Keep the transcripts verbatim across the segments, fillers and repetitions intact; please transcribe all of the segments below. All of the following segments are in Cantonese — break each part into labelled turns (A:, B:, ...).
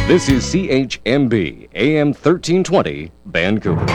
A: This is C H M B, A M thirteen twenty, Vancouver.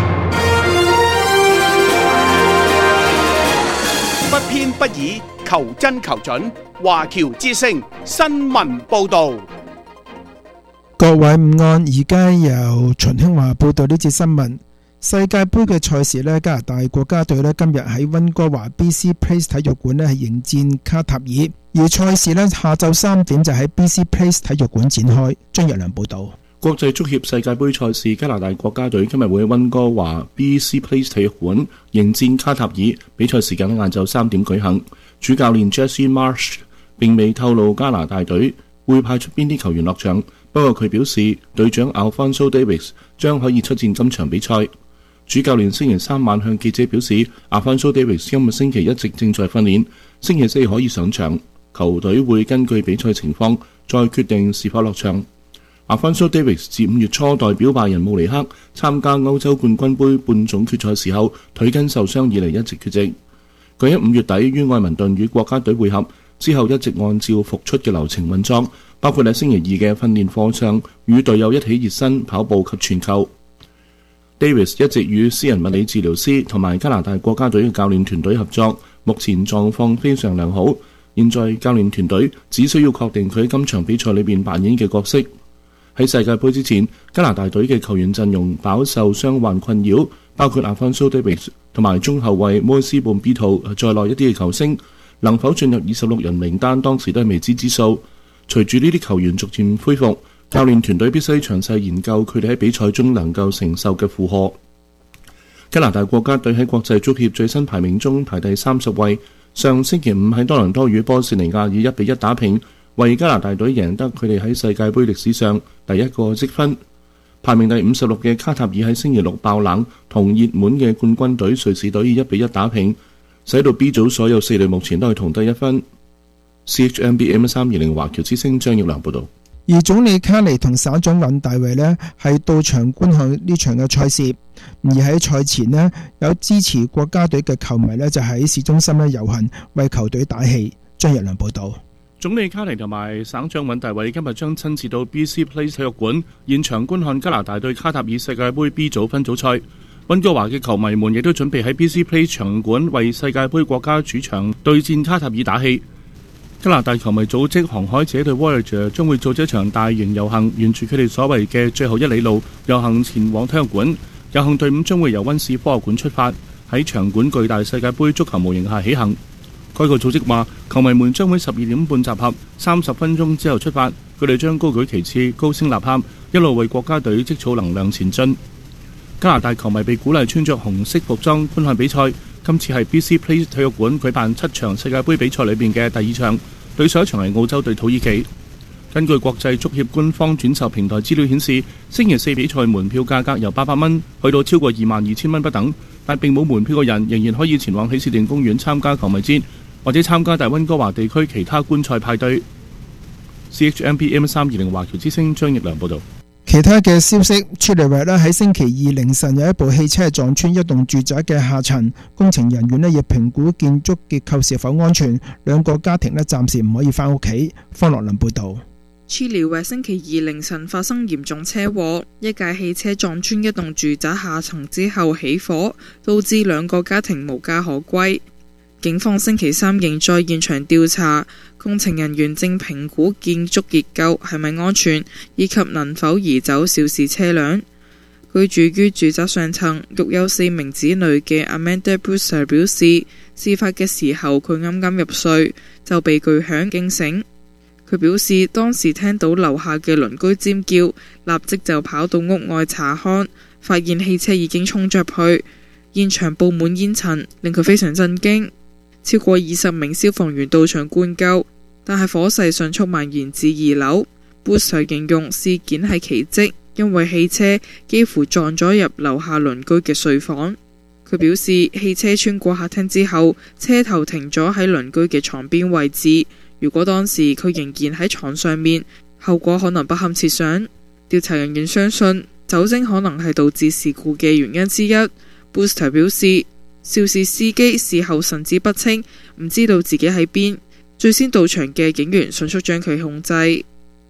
B: 不偏不倚，求真求準。華僑之聲新聞報導。
C: 各位午安，而家由秦興華報道呢節新聞。世界盃嘅賽事呢，加拿大國家隊呢今日喺溫哥華 B C Place 體育館呢係迎戰卡塔爾，而賽事呢下晝三點就喺 B C Place 體育館展開。張日良報道。
D: 國際足協世界盃賽事，加拿大國家隊今日會喺溫哥華 B C Place 體育館迎戰卡塔爾，比賽時間喺晏晝三點舉行。主教練 Jesse Marsch 並未透露加拿大隊會派出邊啲球員落場，不過佢表示隊長 Alphonso Davies 將可以出戰今場比賽。主教練星期三晚向記者表示 Alphonso Davies 今個星期一直正在訓練，星期四可以上場，球隊會根據比賽情況再決定是否落場。Alphonso Davies 自五月初代表拜仁慕尼黑參加歐洲冠軍杯半總決賽時候腿筋受傷以嚟一直缺席。佢喺五月底於愛民頓與國家隊會合之後，一直按照復出嘅流程運作，包括喺星期二嘅訓練課上與隊友一起熱身、跑步及傳球。Davies 一直與私人物理治療師同埋加拿大國家隊嘅教練團隊合作，目前狀況非常良好。現在教練團隊只需要確定佢喺今場比賽裏邊扮演嘅角色。喺世界盃之前，加拿大隊嘅球員陣容飽受傷患困擾，包括 Alphonso Davies 同埋中後衛摩斯本比圖在內一啲嘅球星，能否進入二十六人名單當時都係未知之數。隨住呢啲球員逐漸恢復，教練團隊必須詳細研究佢哋喺比賽中能夠承受嘅負荷。加拿大國家隊喺國際足協最新排名中排第三十位，上星期五喺多倫多與波士尼亞以一比一打平，為加拿大隊贏得佢哋喺世界盃歷史上第一個積分。排名第五十六嘅卡塔爾喺星期六爆冷，同熱門嘅冠軍隊瑞士隊以一比一打平，使到 B 組所有四隊目前都係同得一分。C H M B M 三二零華僑之聲張耀良報道。
C: 而總理卡尼同省長尹大維呢係到場觀看呢場嘅賽事，而喺賽前呢，有支持國家隊嘅球迷呢就喺市中心呢遊行，為球隊打氣。張日良報道。
D: 總理卡尼同埋省長尹大維今日將親自到 B C Place 體育館現場觀看加拿大對卡塔爾世界盃 B 組分組賽。溫哥華嘅球迷們亦都準備喺 B C Place 場館為世界盃國家主場對戰卡塔爾打氣。加拿大球迷組織航海者隊 Voyager 將會組織一場大型遊行，沿住佢哋所謂嘅最後一里路遊行前往體育館。遊行隊伍將會由溫市科學館出發，喺場館巨大世界盃足球模型下起行。該個組織話，球迷們將會十二點半集合，三十分鐘之後出發。佢哋將高舉旗幟、高聲吶喊，一路為國家隊積儲能量前進。加拿大球迷被鼓勵穿着紅色服裝觀看比賽。今次係 B C Place 體育館舉辦七場世界盃比賽裏邊嘅第二場，對上一場係澳洲對土耳其。根據國際足協官方轉售平台資料顯示，星期四比賽門票價格由八百蚊去到超過二萬二千蚊不等，但並冇門票嘅人仍然可以前往喜事定公園參加球迷節，或者參加大溫哥華地區其他觀賽派對。C H M B M 三二零華僑之聲張奕良報導。
C: 其他嘅消息，雪梨話咧喺星期二凌晨有一部汽車撞穿一棟住宅嘅下層，工程人員咧亦評估建築結構是否安全，兩個家庭咧暫時唔可以返屋企。方樂麟報導。
E: 雪梨話星期二凌晨發生嚴重車禍，一架汽車撞穿一棟住宅下層之後起火，導致兩個家庭無家可歸。警方星期三仍在現場調查，工程人員正評估建築結構係咪安全，以及能否移走肇事車輛。居住於住宅上層、育有四名子女嘅 Amanda Brewster 表示，事發嘅時候佢啱啱入睡，就被巨響驚醒。佢表示當時聽到樓下嘅鄰居尖叫，立即就跑到屋外查看，發現汽車已經衝咗入去，現場佈滿煙塵，令佢非常震驚。超過二十名消防員到場灌救，但係火勢迅速蔓延至二樓。Brewster形容事件係奇蹟，因為汽車幾乎撞咗入樓下鄰居嘅睡房。佢表示汽車穿過客廳之後，車頭停咗喺鄰居嘅床邊位置。如果當時佢仍然喺床上面，後果可能不堪設想。調查人員相信酒精可能係導致事故嘅原因之一。Brewster 表示肇事司機事後神志不清，唔知道自己喺邊。最先到場嘅警員迅速將佢控制。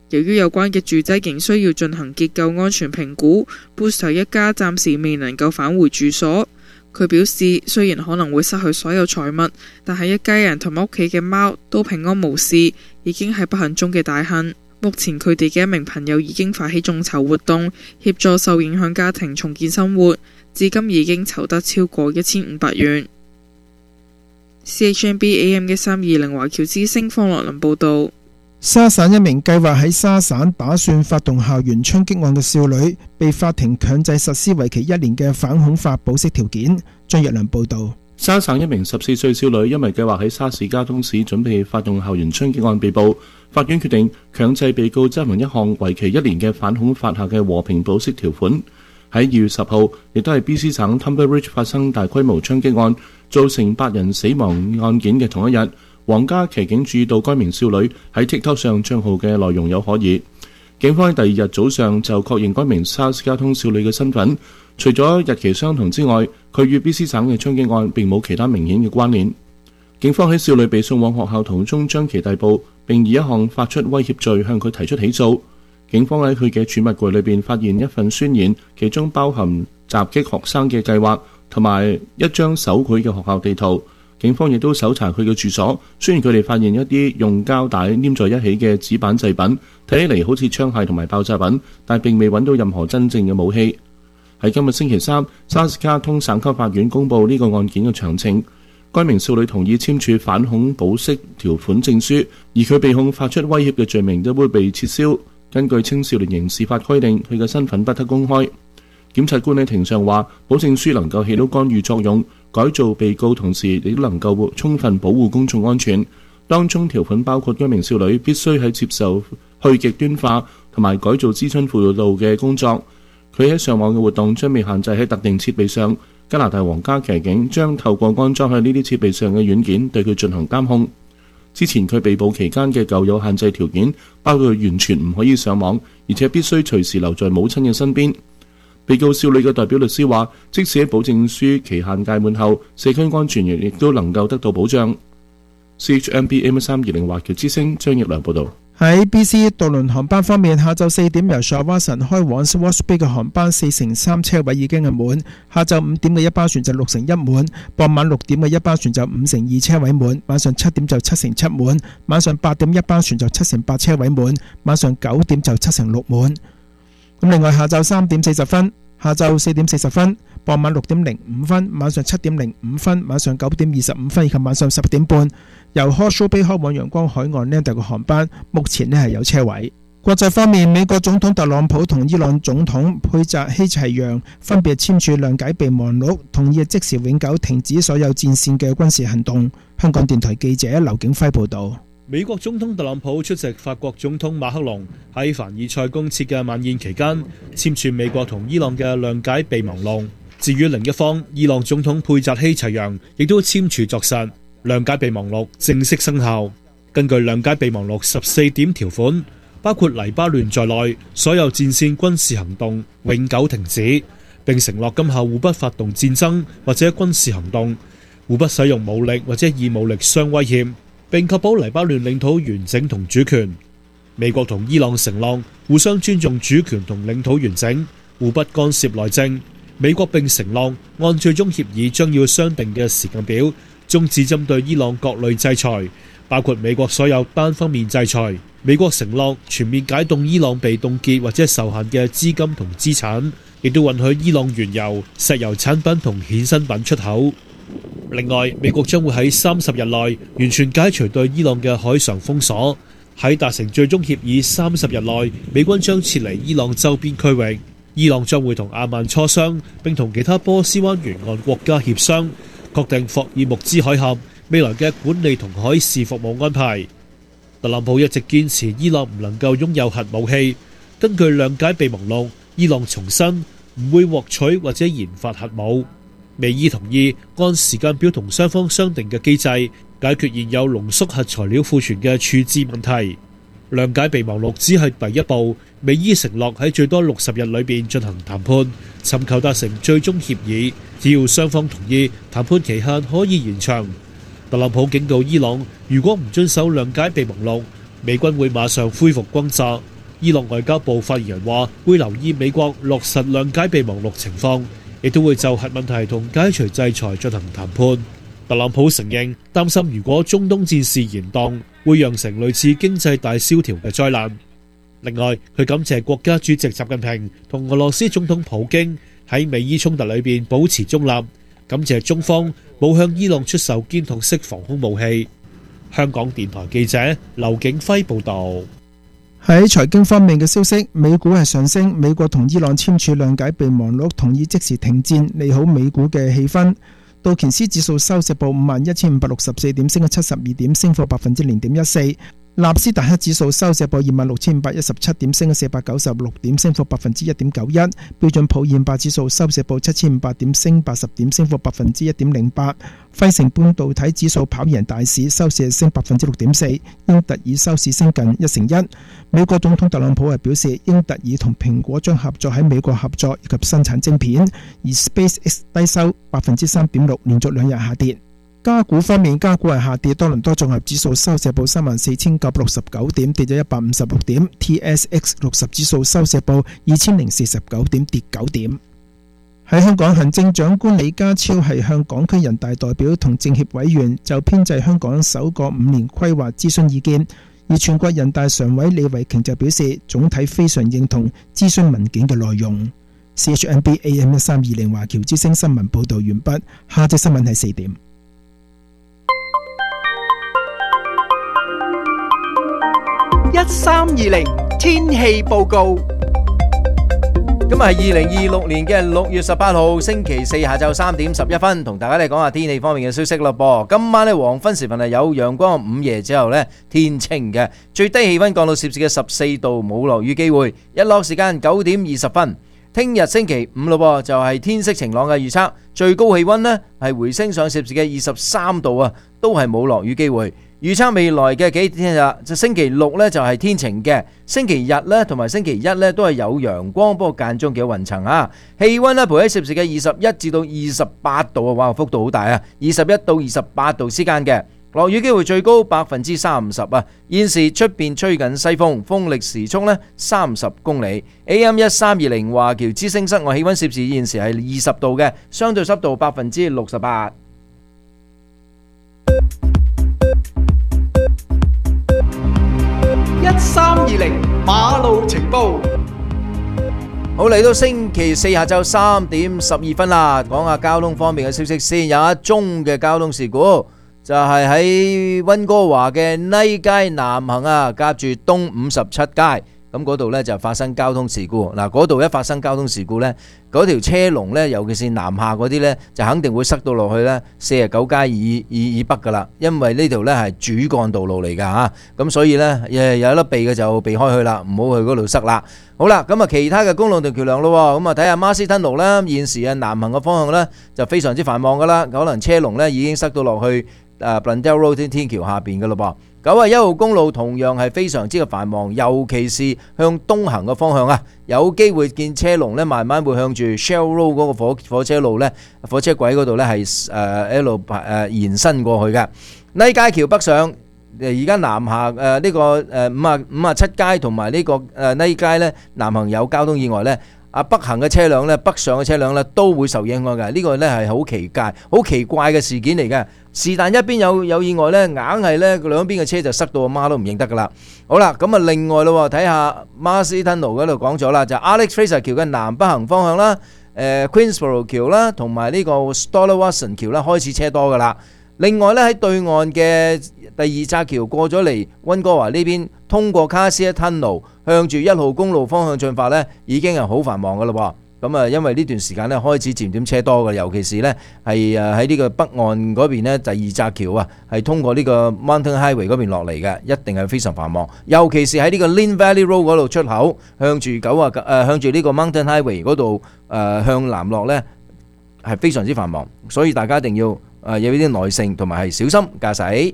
E: 由於有關嘅住宅仍需要進行結構安全評估， Booster 一家暫時未能夠返回住所。佢表示，雖然可能會失去所有財物，但係一家人同埋屋企嘅貓都平安無事，已經係不幸中嘅大幸。目前佢哋嘅一名朋友已經發起眾籌活動，協助受影響家庭重建生活，至今已經籌得超過一千五百元。C H N B A M 嘅三二零華僑之聲方樂林報導。
C: 沙省一名計劃喺沙省打算發動校園槍擊案嘅少女，被法庭強制實施為期一年嘅反恐法保釋條件。張若良報導。
D: 沙省一名十四歲少女因為計劃喺沙士加通市準備發動校園槍擊案被捕，法院決定強制被告執行一項為期一年嘅反恐法下嘅和平保釋條款。喺二月十號，亦都係 B C 省 Tunbridge 發生大規模槍擊案，造成八人死亡案件嘅同一日，皇家騎警注意到該名少女喺 TikTok 上帳號嘅內容有可疑。警方喺第二日早上就確認該名沙士加通少女嘅身份，除咗日期相同之外，佢與 B C 省嘅槍擊案並冇其他明顯嘅關聯。警方喺少女被送往學校途中將其逮捕，並以一項發出威脅罪向佢提出起訴。警方喺佢嘅儲物櫃裏邊發現一份宣言，其中包含襲擊學生嘅計劃同埋一張手繪嘅學校地圖。警方亦都搜查佢嘅住所，雖然佢哋發現一啲用膠帶黏在一起嘅紙板製品，睇起嚟好似槍械同埋爆炸品，但並未揾到任何真正嘅武器。喺今日星期三，沙士加通省級法院公布呢個案件嘅詳情。該名少女同意簽署反恐保釋條款證書，而佢被控發出威脅嘅罪名都會被撤銷。根據青少年刑事法規定，佢嘅身份不得公開。檢察官喺庭上話，保證書能夠起到干預作用，改造被告，同時亦都能夠充分保護公眾安全。當中條款包括該名少女必須喺接受去極端化同埋改造諮詢輔導嘅工作。佢喺上網嘅活動將被限制喺特定設備上。加拿大皇家騎警將透過安裝喺呢啲設備上嘅軟件對佢進行監控。之前佢被捕期間嘅舊有限制條件包括完全唔可以上網，而且必須隨時留在母親嘅身邊。被告少女嘅代表律師話，即使喺保證書期限屆滿後，社區安全亦都能夠得到保障。C H M B A M 三二零華僑之聲張奕良報導。
C: 喺 B C 渡輪航班方面，下晝四點由 Shawson 開往 Swartz Bay 嘅航班四成三車位已經係滿，下晝五點嘅一巴船就六成一滿，傍晚六點嘅一巴船就五成二車位滿，晚上七點就七成七滿，晚上八點一巴船就七成八車位滿，晚上九點就七成六滿。咁另外下晝三點四十分、下晝四點四十分、傍晚六點零五分、晚上七點零五分、晚上九點二十五分以及晚上十點半，由 Hawke's Bay 開往陽光海岸呢度嘅航班，目前呢係有車位。國際方面，美國總統特朗普同伊朗總統佩扎希齊揚分別簽署諒解備忘錄，同意即時永久停止所有戰線嘅軍事行動。香港電台記者劉景輝報導。
F: 美國總統特朗普出席法國總統馬克龍喺凡爾賽宮設嘅晚宴期間，簽署美國同伊朗嘅諒解備忘錄。至於另一方，伊朗總統佩扎希齊揚亦都簽署作實，諒解備忘錄正式生效。根據諒解備忘錄十四點條款，包括黎巴嫩在內所有戰線軍事行動永久停止，並承諾今後互不發動戰爭或者軍事行動，互不使用武力或者以武力相威脅，並確保黎巴嫩領土完整同主權。美國同伊朗承諾互相尊重主權同領土完整，互不干涉內政。美國並承諾按最終協議將要商定嘅時間表，終止針對伊朗各類制裁，包括美國所有單方面制裁。美國承諾全面解凍伊朗被凍結或者受限嘅資金同資產，亦都允許伊朗原油、石油產品同衍生品出口。另外，美國將會喺三十日內完全解除對伊朗嘅海上封鎖。喺達成最終協議三十日內，美軍將撤離伊朗周邊區域。伊朗將會同阿曼磋商，並同其他波斯灣沿岸國家協商，確定霍爾木茲海峽未來嘅管理同海事服務安排。特朗普一直堅持伊朗唔能夠擁有核武器。根據諒解備忘錄，伊朗重申唔會獲取或者研發核武。美伊同意按時間表同雙方商定嘅機制，解決現有濃縮核材料庫存嘅處置問題。諒解備忘錄只係第一步，美伊承諾喺最多六十日裏邊進行談判，尋求達成最終協議。只要雙方同意，談判期限可以延長。特朗普警告伊朗，如果唔遵守諒解備忘錄，美軍會馬上恢復轟炸， 伊朗外交部發言人話會留意美國落實諒解備忘錄情況，亦都會就核問題同解除制裁進行談判。特朗普承認擔心如果中東戰事延宕，會釀成類似經濟大蕭條嘅災難。另外，佢感謝國家主席習近平同俄羅斯總統普京喺美伊衝突裏邊保持中立，感謝中方冇向伊朗出售堅筒式防空武器。香港電台記者劉景輝報道。
C: 喺財經方面嘅消息，美股係上升，美國同伊朗簽署諒解備忘錄，同意即時停戰，利好美股嘅氣氛。道瓊斯指數收市報五萬一千五百六十四點，升咗七十二點，升幅百分之零點一四。納斯達克指數收市報二萬六千五百一十七點，升咗四百九十六點，升幅百分之一點九一。標準普爾五百指數收市報七千五百點，升八十點，升幅百分之一點零八。費城半導體指數跑贏大市，收市升百分之六點四。英特爾收市升近一成一。美國總統特朗普係表示，英特爾同蘋果將合作喺美國合作以及生產晶片，而 SpaceX 低收百分之三點六，連續兩日下跌。加股方面，加股係下跌，多倫多綜合指數收市報三萬四千九百六十九點，跌咗一百五十六點。T S X 六十指數收市報二千零四十九點，跌九點。喺香港，行政長官李家超係向港區人大代表同政協委員就編製香港首個五年規劃諮詢意見，而全國人大常委李慧瓊就表示，總體非常認同諮詢文件嘅內容。C H N B A M 一三二零華僑之聲新聞報導完畢，下隻新聞係四點。
G: 一三二零天氣報告。今日係二零二六年嘅六月十八號星期四下晝三點十一分，同大家嚟講下天氣方面嘅消息咯噃。今晚呢，黃昏時分係有陽光，午夜之後呢，天晴嘅，最低氣溫降到攝氏嘅十四度，冇落雨機會。日落時間九點二十分。聽日星期五咯，就係天色晴朗嘅預測，最高氣溫呢係回升上攝氏嘅二十三度啊，都係冇落雨機會。預測未來嘅幾天日，就星期六呢就係天晴嘅，星期日呢同埋星期一呢都係有陽光，不過間中幾有雲層啊。氣溫呢徘喺攝氏嘅二十一至到二十八度啊，哇，幅度好大啊！二十一到二十八度之間嘅，落雨機會最高百分之三十啊。現時出邊吹緊西風，風力時速呢三十公里。A M 一三二零華僑之聲室外氣溫攝氏現時係二十度嘅，相對濕度百分之六十八。一三二零馬路情報。好，嚟到星期四下晝三點十二分啦，講下交通方面嘅消息先。有一宗嘅交通事故，就係喺溫哥華嘅尼街南行啊，夾住東五十七街，咁嗰度呢就發生交通事故。嗱，嗰度一發生交通事故呢，嗰條車龍呢，尤其是南下嗰啲呢，就肯定會塞到落去呢四十九街以以以北噶啦，因為呢條呢係主幹道路嚟噶吓，咁所以呢，誒有得避嘅就避開去啦，唔好去嗰度塞啦。好啦，咁啊其他嘅公路同橋梁咯，咁啊睇下馬斯吞路啦，現時啊南行嘅方向呢，就非常之繁忙噶啦，可能車龍呢已經塞到落去誒 Blundell Road 天橋下邊噶咯噃。九十一號公路同樣係非常之嘅繁忙，尤其是向東行嘅方向啊，有機會見車龍咧，慢慢會向住 Shell Road 嗰個火火車路咧，火車軌嗰度咧係誒一路誒延伸過去嘅。尼街橋北上，誒而家南下誒呢個誒五啊五啊七街同埋呢個誒尼街咧南行有交通意外咧，啊北行嘅車輛咧，北上嘅車輛咧都會受影響嘅。呢個咧係好奇怪、好奇怪嘅事件嚟嘅。是但一邊有有意外咧，硬係咧兩邊嘅車就塞到阿媽都唔認得噶啦。好啦，咁啊另外咯，睇下馬斯吞路嗰度講咗啦，就 Alex Fraser 橋嘅南北行方向啦，誒 Queensborough 橋啦，同埋呢個 Stoller Watson 橋啦，開始車多噶啦。另外咧喺對岸嘅第二匝橋過咗嚟溫哥華呢邊，通過卡斯一吞路向住一號公路方向進發咧，已經係好繁忙噶啦噃。咁啊，因為呢段時間咧開始漸漸車多嘅，尤其是咧係誒喺呢個北岸嗰邊咧第二匝橋啊，係通過呢個 Mountain Highway 嗰邊落嚟嘅，一定係非常繁忙。尤其是喺呢個 Lynn Valley Road 嗰度出口，向住九啊誒向住呢個 Mountain Highway 嗰度誒向南落咧係非常之繁忙，所以大家一定要誒有啲耐性同埋係小心駕駛。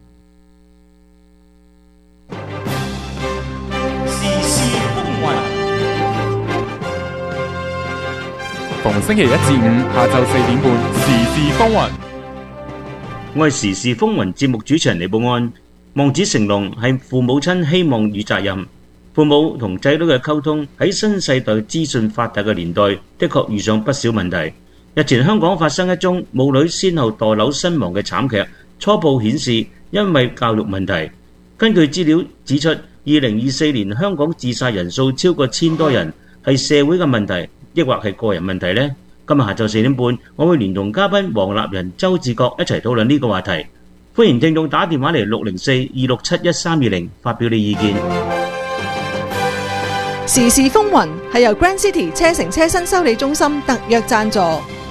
H: 逢星期一至五下晝四點半，時事風雲。
I: 我係時事風雲節目主持人李寶安。望子成龍係父母親希望與責任。 父母同仔女嘅溝通喺新世代資訊發達嘅年代，的確遇上不少問題。日前香港發生一宗母女先後墮樓身亡嘅慘劇，初步顯示因為教育問題。根據資料指出，二零二四年香港自殺人數超過千多人，係社會嘅問題，抑或係個人問題呢？今日下晝四點半，我會連同嘉賓黃立仁、周志國一齊討論呢個話題。歡迎聽眾打電話嚟六零四二六七一三二零發表你意見。
J: 時事風雲係由 Grand City 車城車身修理中心特約贊助。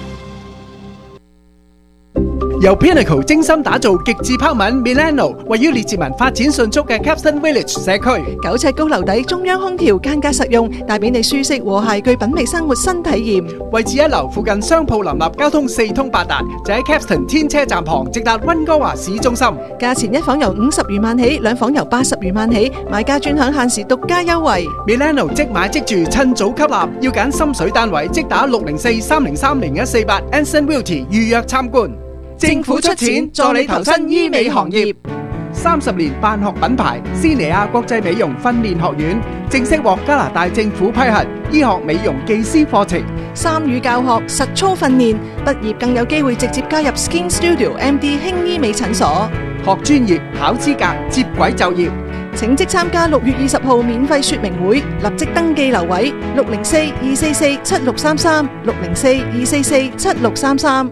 K: 由 Pinnacle 精心打造極致拋物 Milano， 位於列治文發展迅速嘅 Capstan Village 社區，
J: 九尺高樓底中央空調間隔實用，帶俾你舒適和諧具品味生活新體驗。
K: 位置一樓，附近商鋪林立，交通四通八達，就喺 Capstan 天車站旁，直達溫哥華市中心。
J: 價錢一房由五十餘萬起，兩房由八十餘萬起，買家專享限時獨家優惠。
K: Milano 即買即住，趁早吸納，要揀心水單位，即打六零四三零三零一四八 Anson Realty 預約參觀。
J: 政府出錢助你投身醫美行業，
K: 三十年辦學品牌斯尼亞國際美容訓練學院正式獲加拿大政府批核醫學美容技師課程，
J: 三語教學實操訓練，畢業更有機會直接加入 Skin Studio M D 輕醫美診所，
K: 學專業考資格接軌就業，
J: 請即參加六月二十號免費說明會，立即登記留位六零四二四四七六三三六零四二四四七六三三。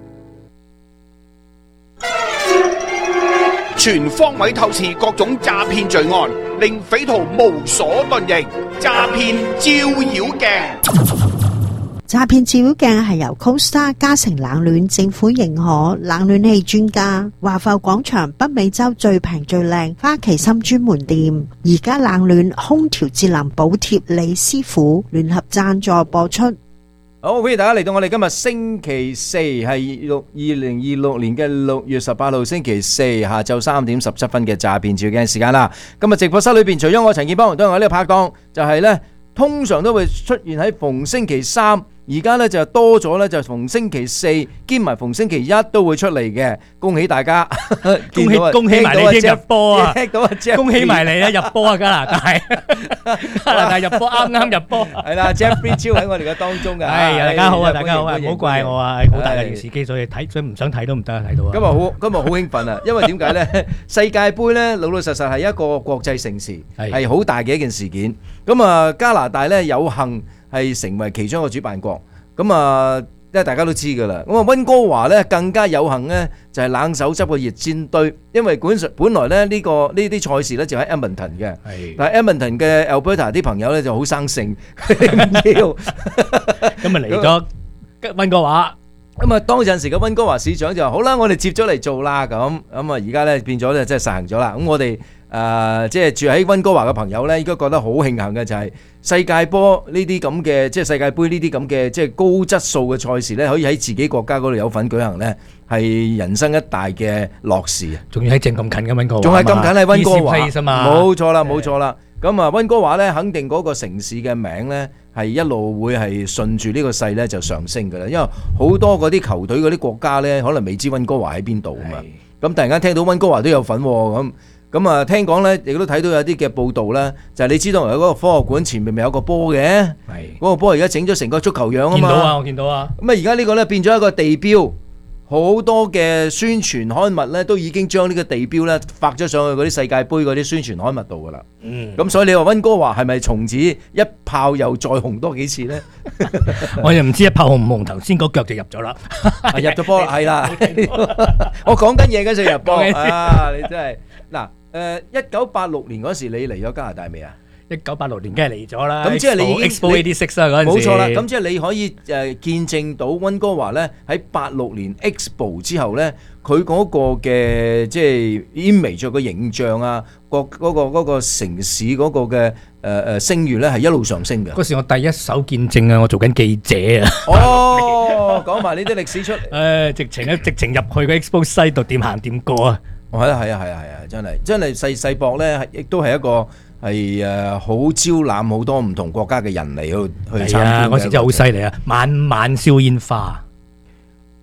B: 全方位透視各種詐騙罪案，令匪徒無所遁形。詐騙照妖鏡，
L: 詐騙照妖鏡係由 Costa 嘉誠冷暖政府認可冷暖氣專家華埠廣場北美洲最平最靚花旗參專門店，而家冷暖空調節能補貼李師傅聯合贊助播出。
G: 好，歡迎大家嚟到我哋今日星期四係六二零二六年嘅六月十八號星期四下晝三點十七分嘅詐騙照鏡時間啦。今日直播室裏邊除咗我陳建邦，都有我呢個拍檔，就係呢通常都會出現喺逢星期三，而家呢就多咗呢，就逢星期四兼埋逢星期一都會出嚟嘅。恭喜大家，
M: 恭喜恭喜埋你添入波啊！恭喜埋你啦，入波啊！加拿大，加拿大入波啱啱入波，
G: 係啦 ，Jeffrey 超喺我哋嘅當中嘅。
M: 係大家好啊，大家好啊，唔好怪我啊，好大嘅電視機，所以睇所以唔想睇都唔得睇到啊。
G: 今日好，今日好興奮啊！因為點解呢？世界盃呢，老老實實係一個國際盛事，係好大嘅一件事件。咁啊，加拿大呢有幸係成為其中一個主辦國。咁啊，因為大家都知㗎啦。咁啊，溫哥華咧更加有幸咧，就係冷手執個熱煎堆，因為本本來咧呢個呢啲賽事咧就喺 Edmonton 嘅，但係 Edmonton 嘅 Alberta 啲朋友咧就好生性，佢哋唔要，
M: 咁咪嚟咗溫哥華。
G: 咁啊，當陣時嘅溫哥華市長就話：好啦，我哋接咗嚟做啦。咁咁啊，而家咧變咗咧，即係實行咗啦。咁我哋誒即係住喺溫哥華嘅朋友咧，應該覺得好慶幸嘅就係世界波呢啲咁嘅，即係世界盃呢啲咁嘅，即係高質素嘅賽事咧，可以喺自己國家嗰度有份舉行咧，係人生一大嘅樂事啊！
M: 仲要喺正咁近嘅溫哥華，
G: 仲係咁近喺溫哥華，冇錯啦，冇錯啦。咁啊，溫哥華咧，肯定嗰個城市嘅名咧，係一路會係順住呢個勢咧就上升㗎啦。因為好多嗰啲球隊嗰啲國家咧，可能未知溫哥華喺邊度啊嘛。咁突然間聽到溫哥華都有份喎，咁咁啊，聽講咧亦都睇到有啲嘅報道咧，就係你知道有嗰個科學館前面咪有個波嘅，係嗰個波而家整咗成個足球樣啊嘛。
M: 見到啊，我見到啊。
G: 咁啊，而家呢個咧變咗一個地標。好多嘅宣傳刊物咧，都已經將呢個地標咧發咗上去嗰啲世界盃嗰啲宣傳刊物度噶啦。嗯，咁所以你話溫哥華係咪從此一炮又再紅多幾次咧？
M: 我又唔知一炮紅唔紅，頭先嗰腳就入咗啦，
G: 入咗波係啦。我講緊嘢嗰陣入波啊！你真係嗱誒，一九八六年嗰時你嚟咗加拿大未啊？
M: 一九八六年梗係嚟咗啦，
G: 咁即係你已經
M: Expo 八十六啊嗰陣時，
G: 冇錯啦。咁即係你可以誒見證到溫哥華咧喺八六年 Expo 之後咧，佢嗰個嘅即係 image 個形象啊，個嗰個嗰個城市嗰個嘅誒誒聲譽咧係一路上升嘅。
M: 嗰時我第一手見證啊，我做緊記者啊。
G: 哦，講埋呢啲歷史出嚟。
M: 誒，直情咧，直情入去個 Expo 西度點行點過啊！
G: 係啊係啊係啊係啊！真係真係細細博咧，亦都係一個。係誒好招攬好多唔同國家嘅人嚟去去參觀嘅。
M: 嗰時真係好犀利啊！晚晚燒煙花。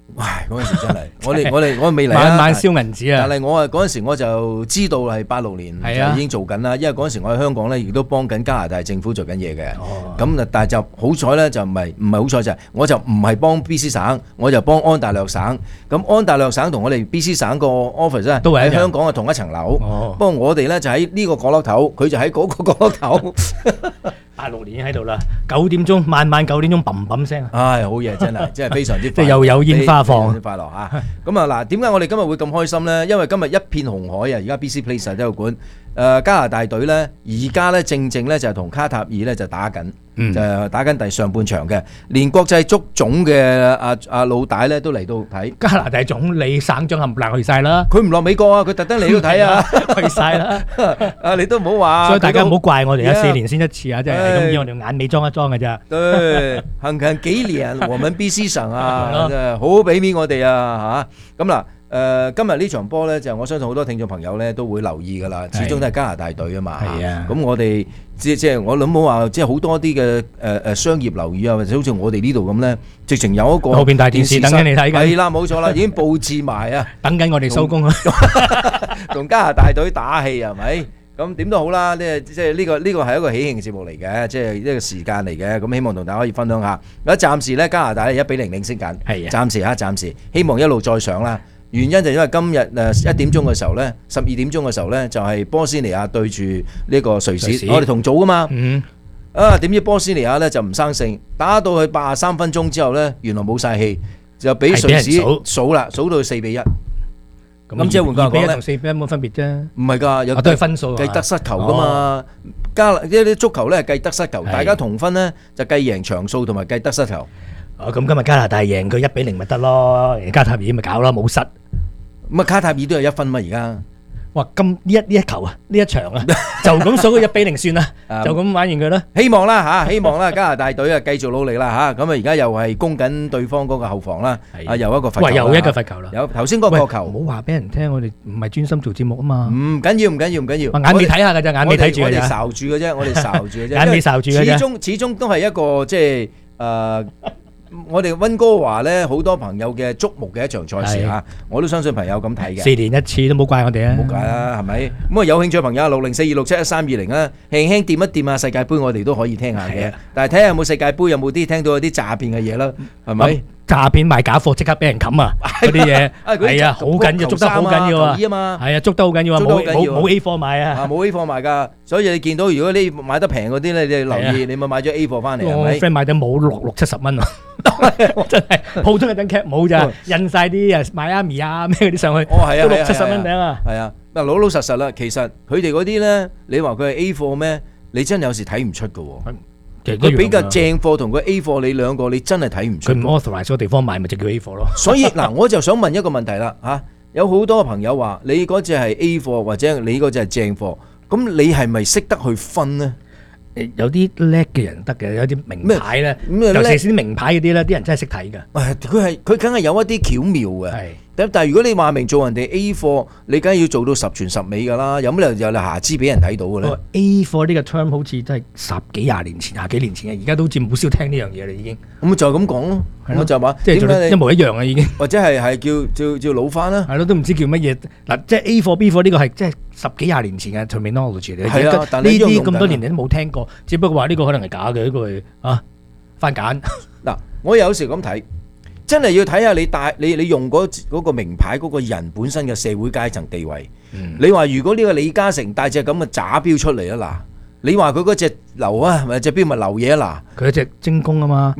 G: 唉，嗰陣時真係，我哋我哋我未嚟啊，
M: 晚晚燒銀紙啊！
G: 但係我啊嗰陣時我就知道係八六年就已經做緊啦，因為嗰陣時我喺香港咧，亦都幫緊加拿大政府做緊嘢嘅。咁啊，但係就好彩咧，就唔係唔係好彩就係，我就唔係幫 B C 省，我就幫安大略省。咁安大略省同我哋 B C 省個 office 咧，都喺香港嘅同一層樓。不過我哋咧就喺呢個角落頭，佢就喺嗰個角落頭。
M: 八六年已經喺度啦，九點鐘晚晚九點鐘砰砰聲。
G: 唉，好嘢真係，真係非常之
M: 即係又有煙花放，
G: 快樂嚇。咁啊嗱，點解我哋今日會咁開心咧？因為今日一片紅海啊！而家 B C Place 體育館，誒加拿大隊咧，而家咧正正咧就係同卡塔爾咧就打緊，就係打緊第上半場嘅。連國際足總嘅阿阿老大咧都嚟到睇。
M: 加拿大總理省長冚唪唥去曬啦。
G: 佢唔落美國啊，佢特登嚟到睇啊，
M: 去曬啦。
G: 啊，你都唔好話。
M: 所以大家唔好怪我哋啊，四年先一次啊，即係咁樣我哋眼尾裝一裝嘅啫。
G: 對，行近幾年，我們 B C 省啊，真係好好俾面我哋啊嚇。咁嗱。誒、呃、今日呢場波呢，就我相信好多聽眾朋友呢都會留意㗎啦，始終都係加拿大隊啊嘛。係啊，咁我哋即即係我諗冇話，即係好多啲嘅誒誒商業樓宇啊，或者好似我哋呢度咁呢，直情有一個
M: 後邊大電視等緊你睇緊。
G: 係啦，冇錯啦，已經佈置埋啊，
M: 等緊我哋收工啊，
G: 同加拿大隊打氣係咪？咁點都好啦，呢即係呢個呢個係一個喜慶節目嚟嘅，即係呢個時間嚟嘅。咁希望同大家可以分享下。而家暫時呢，加拿大一比零領先緊，係啊，暫時啊，暫時希望一路再上啦。原因就因為今日誒一點鐘嘅時候呢，十二點鐘嘅時候呢，就係波斯尼亞對住呢個瑞士，我哋同組噶嘛。嗯。啊，點知波斯尼亞呢就唔生性，打到去八十三分鐘之後呢，原來冇晒氣，就俾瑞士數啦，數到四比一。咁即係換句話講咧，
M: 同四比一冇分別啫。
G: 唔係㗎，有
M: 都係分數
G: 計得失球㗎嘛。加一啲足球呢係計得失球，大家同分呢就計贏場數同埋計得失球。
M: 哦，咁今日加拿大贏佢一比零咪得咯，加塔爾咪搞啦，冇失。
G: 咁啊，卡塔爾都有一分嘛，而家。
M: 哇，咁呢一呢一球啊，呢一場啊，就咁數佢一比零算啦，就咁玩完佢啦。
G: 希望啦嚇，希望啦，加拿大隊啊繼續努力啦嚇。咁啊，而家又係攻緊對方嗰個後防啦。啊，又一個罰球。
M: 喂，又一個罰球啦。
G: 有頭先嗰個球。
M: 唔好話俾人聽，我哋唔係專心做節目啊嘛。
G: 唔緊要，唔緊要，唔緊要。
M: 眼尾睇下㗎啫，眼尾睇住㗎啫。
G: 我哋睄住嘅啫，我哋睄住嘅啫。
M: 眼尾睄住嘅啫。
G: 始終始終都係一個即係誒。我哋溫哥華咧好多朋友嘅矚目嘅一場賽事啊，我都相信朋友咁睇嘅。
M: 四年一次都冇怪我哋啊，
G: 冇怪啦，係咪？咁啊有興趣嘅朋友六零四二六七一三二零啦，輕輕掂一掂啊世界盃我哋都可以聽下嘅。但係睇下有冇世界盃有冇啲聽到有啲詐騙嘅嘢啦，係咪？詐
M: 騙賣假貨即刻俾人冚啊！嗰啲嘢係啊，好緊要，捉得好緊要啊！係啊，捉得好緊要啊！冇冇冇 A 貨買啊！
G: 冇 A 貨賣㗎，所以你見到如果你買得平嗰啲咧，你留意你咪買咗 A 貨翻嚟係咪？
M: 我 friend 買頂帽六六七十蚊啊！真係普通嘅頂 cap 帽咋，印晒啲啊邁阿密啊咩嗰啲上去，都六七十蚊頂啊！
G: 係啊，嗱老老實實啦，其實佢哋嗰啲咧，你話佢係 A 貨咩？你真係有時睇唔出㗎喎。佢比較正貨同佢 A 貨，你兩個你真係睇唔出。
M: 佢唔 authorize 個地方買，咪就叫 A 貨咯。
G: 所以嗱，我就想問一個問題啦嚇，有好多朋友話你嗰隻係 A 貨或者你嗰隻係正貨，咁你係咪識得去分呢？
M: 有啲叻嘅人得嘅，有啲名牌咧，尤其是啲名牌嗰啲咧，啲人真係識睇㗎。
G: 誒，佢係佢梗係有一啲巧妙嘅。係。但係如果你話明做人哋 A 貨，你梗係要做到十全十美㗎啦，有乜理由有你瑕疵俾人睇到嘅咧
M: ？A 貨呢個 term 好似真係十幾廿年前、廿幾年前嘅，而家都好似冇少聽呢樣嘢啦已經。
G: 咁就係咁講咯，我就話
M: 即係做得一模一樣啊已經。
G: 或者係係叫叫叫老翻啦。
M: 係咯，都唔知叫乜嘢嗱，即係 A 貨 B 貨呢個係即係十幾廿年前嘅 terminology 嚟。係啊，但係呢啲咁多年你都冇聽過，只不過話呢個可能係假嘅，呢個係啊番簡。
G: 嗱，我有時咁睇。真係要睇下你帶你你用嗰嗰個名牌嗰個人本身嘅社會階層地位。嗯、你話如果呢個李嘉誠帶隻咁嘅giả錶出嚟啊嗱，你話佢嗰隻流啊，咪隻錶咪流嘢啊嗱？
M: 佢一隻精工啊嘛，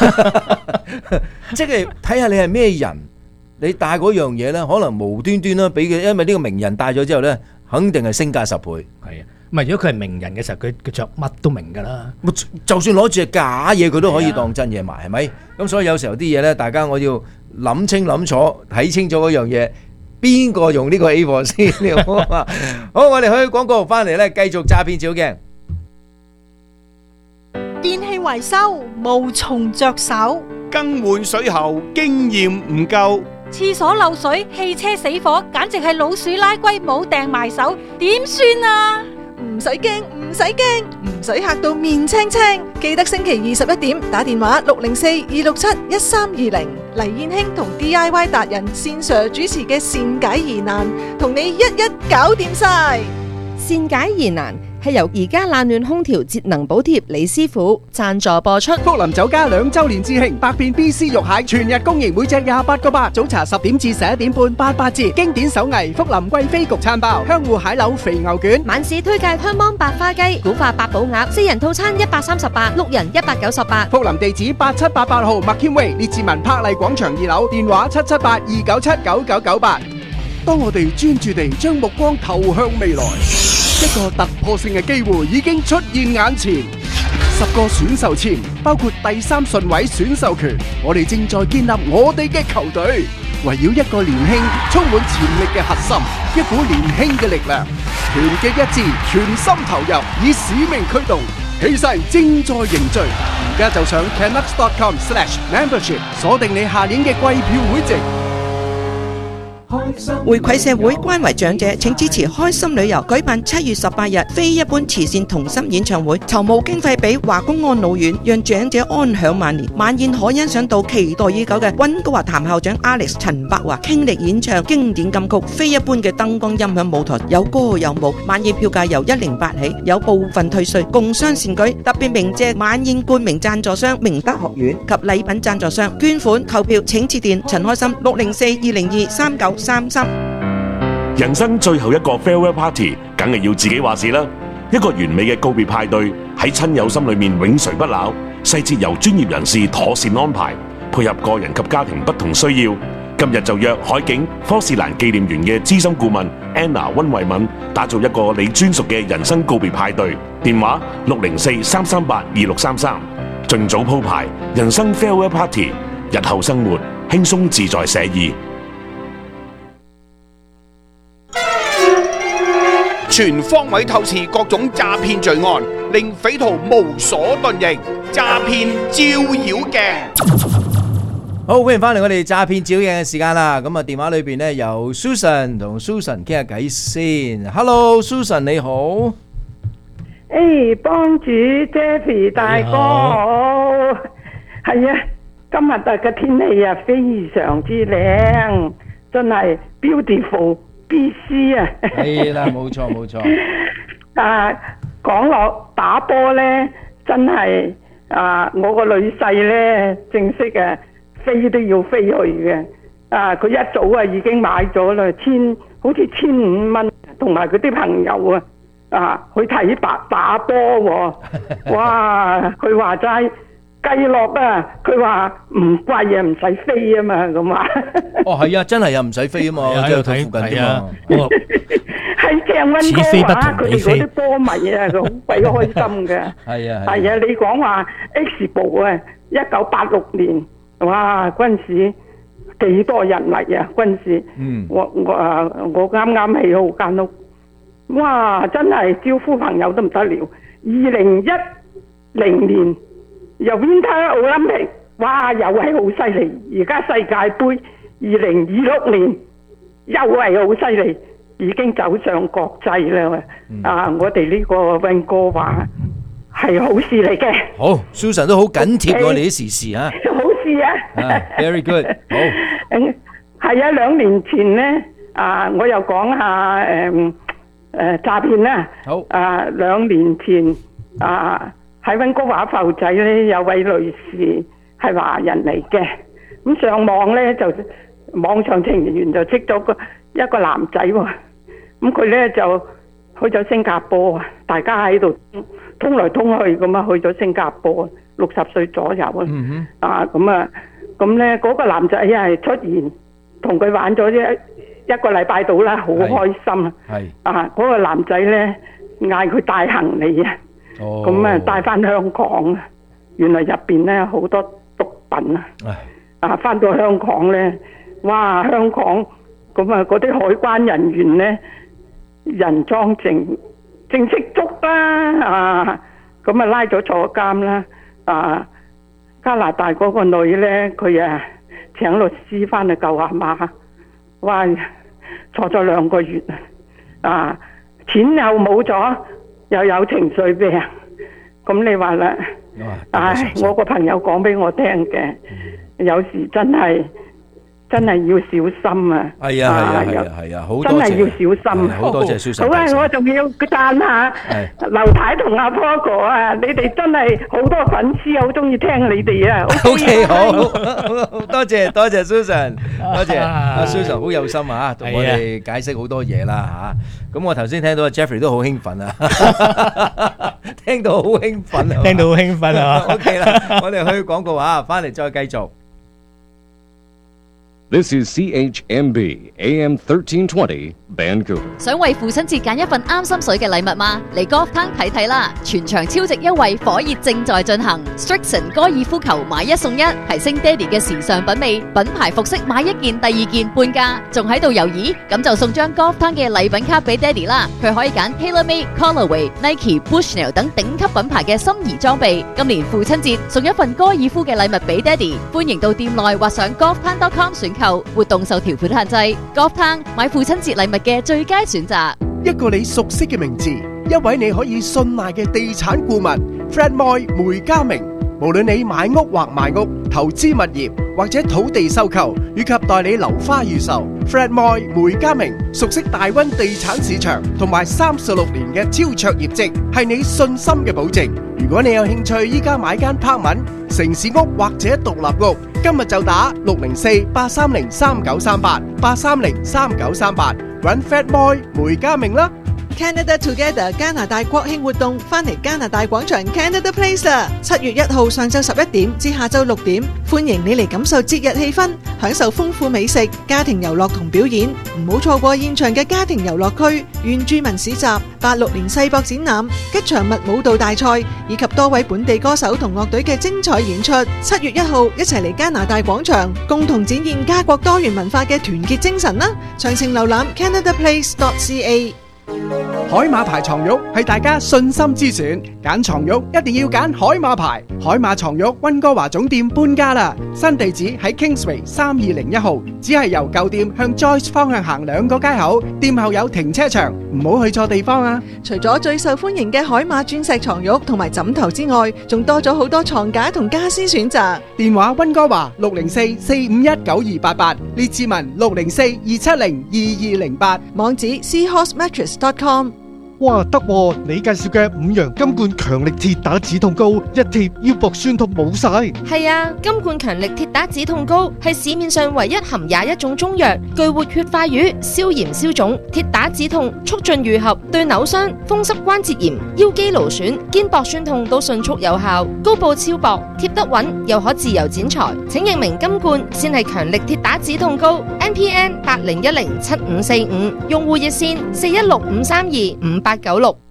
G: 即係睇下你係咩人，你帶嗰樣嘢咧，可能無端端啦俾佢，因為呢個名人帶咗之後咧，肯定係升價十倍。
M: 係啊。唔係，如果佢係名人嘅時候，佢佢著乜都明㗎啦。
G: 就算攞住隻假嘢，佢都可以當真嘢賣，係咪？咁所以有時候啲嘢咧，大家我要諗清諗楚，睇清楚嗰樣嘢，邊個用呢個 A 貨先？好，我哋去廣告翻嚟咧，繼續詐騙照鏡。
N: 電器維修無從着手，
B: 更換水喉經驗唔夠，
N: 廁所漏水、汽車死火，簡直係老鼠拉龜冇掟埋手，點算啊？唔使驚，唔
J: 唔使驚，唔使嚇到面青青。記得星期二十一點打電話六零四二六七一三二零，黎燕卿同 D I Y 達人線上主持嘅善解疑難，同你一一搞掂晒。
O: 善解疑難係由而家冷暖空調節能補貼李師傅贊助播出。
K: 福林酒家兩周年致慶，百片 B C 肉蟹全日供應，每隻廿八個八。早茶十點至十一點半，八八折。經典手藝福林貴妃焗餐包，香芋蟹柳肥牛卷。
O: 晚市推介香芒白花雞、古法八寶鴨，四人套餐一百三十八，六人一百九十八。
K: 福林地址八七八八號麥謙威列治文柏麗廣場二樓，電話七七八二九七九九九八。當我哋專注地將目光投向未來，一個突破性嘅機會已經出現眼前。十個選秀簽，包括第三順位選秀權，我哋正在建立我哋嘅球隊，圍繞一個年輕、充滿潛力嘅核心，一股年輕嘅力量，團結一致，全心投入，以使命驅動，氣勢正在凝聚。而家就上 canucks dot com slash membership 鎖定你下年嘅季票會籍。
P: 回饋社會，關懷長者，請支持開心旅遊舉辦七月十八日非一般慈善同心演唱會，籌募經費俾華公安老院，讓長者安享晚年。晚宴可欣賞到期待已久嘅溫哥華譚校長 Alex 陳柏華傾力演唱經典金曲，非一般嘅燈光音響舞台，有歌有舞。晚宴票價由一零八起，有部分退稅，共襄善舉。特別鳴謝晚宴冠名贊助商明德學院及禮品贊助商。捐款購票請致電陳開心六零四二零二三九三三。
Q: 人生最後一個 farewell party，梗係要自己話事啦。一個完美嘅告別派對喺親友心裏面永垂不朽，細節由專業人士妥善安排，配合個人及家庭不同需要。今日就約海景科士蘭紀念園嘅資深顧問 Anna 溫慧敏，打造一個你專屬嘅人生告別派對。電話六零四三三八二六三三，盡早鋪排人生 farewell party，日後生活輕鬆自在寫意。
B: 全方位透視各種詐騙罪案，令匪徒無所遁形。詐騙照妖鏡。
G: 好，歡迎翻嚟我哋詐騙照妖鏡嘅時間啦。咁啊，電話裏邊咧由 Susan 同 Susan 傾下偈先。Hello Susan 你好。
R: 誒，幫主 Jeffy 大哥好。係啊，今日嘅天氣啊非常之靚，真係 beautiful。B C 啊，
G: 係啦，冇錯冇錯。
R: 啊，講落打波咧，真係啊，我個女婿咧正式嘅飛都要飛去嘅。啊，佢一早啊已經買咗啦，千好似千五蚊，同埋佢啲朋友啊啊去睇打打波喎。哇，佢話齋。計落啊！佢話唔貴啊，唔使飛啊嘛，咁話。
G: 哦，係啊，真係又唔使飛啊嘛，喺度睇附近啫嘛。
R: 喺正溫哥華，佢哋嗰啲波迷啊，佢好鬼開心嘅。
G: 係啊，
R: 係啊，你講話 X 部啊，一九八六年，哇，嗰陣時幾多人嚟啊？嗰陣時，嗯，我我啊，我啱啱起好間屋，哇，真係招呼朋友都唔得了。二零一零年。又 Winter Olympic， 哇，又係好犀利！而家世界盃二零二六年又係好犀利，已經走上國際啦。嗯、啊，我哋呢個溫哥華係好事嚟嘅。
G: 好 ，Susan 都好緊貼我哋啲時事啊。
R: 好事啊。
G: 啊 Very good。好。
R: 嗯，係啊，兩年前咧，啊，我又講下誒誒詐騙啦。好。啊，兩年前啊。喺溫哥華埠仔咧，有位女士係華人嚟嘅，咁上網咧就網上情緣就識咗個一個男仔喎，咁佢咧就去咗新加坡啊，大家喺度通來通去咁啊，去咗新加坡，六十歲左右啊，嗯、啊咁啊，咁咧嗰個男仔係出現，同佢玩咗一一個禮拜到啦，好開心啊，係啊嗰、嗰個男仔咧嗌佢帶行李啊。咁啊，帶翻香港啊！原來入邊咧好多毒品啊！啊，翻到香港咧，哇！香港咁啊，嗰啲海關人員咧人贓正正式捉啦啊！咁啊拉咗坐監啦啊！加拿大嗰個女咧，佢啊請律師翻去救阿媽，哇！坐咗兩個月啊！錢又冇咗。 又有情緒病，咁你話啦，唉，我個朋友講俾我聽嘅，有時真係。真係要小心啊！
G: 係啊係啊係啊係啊，好多謝，
R: 真係要小心。
G: 好多謝蘇神。
R: 好啊，我仲要讚下劉太同阿波哥啊！你哋真係好多粉絲，好中意聽你哋啊
G: ！OK， 好，多謝多謝蘇神，多謝阿蘇神好有心啊，同我哋解釋好多嘢啦嚇。咁我頭先聽到阿 Jeffrey 都好興奮啊，聽到好興奮，
M: 聽到好興奮啊
G: ！OK 啦，我哋去廣告啊，翻嚟再繼續。
A: This is C H M B A M thirteen twenty Vancouver。
S: 想為父親節揀一份啱心水嘅禮物嗎？嚟 Golf Town睇睇啦！全場超值優惠火熱正在進行 ，Strixon 高爾夫球買一送一，提升爹哋嘅時尚品味，品牌服飾買一件第二件半價，仲喺度猶豫？咁就送張 Golf Town 嘅禮品卡俾爹哋啦！佢可以揀 TaylorMade、Callaway、Nike、Bushnell 等頂級品牌嘅心儀裝備。今年父親節送一份高爾夫嘅禮物俾爹哋，歡迎到店內或上 golf town dot com 選購，活動受條款限制。Golf Town 買父親節禮物嘅最佳選擇。
K: 一個你熟悉嘅名字，一位你可以信賴嘅地產顧問 Fred Moy 梅家明。無論你買屋或賣屋、投資物業或者土地收購，以及代理樓花預售 ，Fred Moy 梅家明熟悉大溫地產市場同埋三十六年嘅超卓業績，係你信心嘅保證。如果你有興趣依家買間 apartment、城市屋或者獨立屋，今日就打六零四八三零三九三八八三零三九三八，搵 Fred Moy 梅家明啦。
J: Canada Together 加拿大國慶活動翻嚟加拿大廣場 Canada Place 啦！七月一號上晝十一點至下晝六點，歡迎你嚟感受節日氣氛，享受豐富美食、家庭遊樂同表演。唔好錯過現場嘅家庭遊樂區、原住民市集、八六年世博展覽、吉祥物舞蹈大賽以及多位本地歌手同樂隊嘅精彩演出。七月一號一齊嚟加拿大廣場，共同展現家國多元文化嘅團結精神啦！詳情瀏覽 canada place dot c a。
K: 海馬牌床褥係大家信心之選，揀床褥一定要揀海馬牌。海馬床褥溫哥華總店搬家啦，新地址喺 Kingsway 三二零一號，只係由舊店向 Joyce 方向行兩個街口，店後有停車場，唔好去錯地方啊！
J: 除咗最受歡迎嘅海馬鑽石床褥同埋枕頭之外，仲多咗好多床架同家私選擇。
K: 電話溫哥華六零四四五一九二八八，列治文六零四二七零二二零八，
J: 網址 seahorse mattress dot com。
T: 哇，得喎！你介紹嘅五羊金冠強力鐵打止痛膏，一貼腰膊酸痛冇晒。
O: 係啊，金冠強力鐵打止痛膏係市面上唯一含廿一種中藥，具活血化瘀、消炎消腫、鐵打止痛、促進愈合，對扭傷、風濕關節炎、腰肌勞損、肩膊酸痛都迅速有效。膏布超薄，貼得穩，又可自由剪裁。請認明金冠先係強力鐵打止痛膏 ，N P N 八零一零七五四五，用戶熱線四一六五三二五八九六。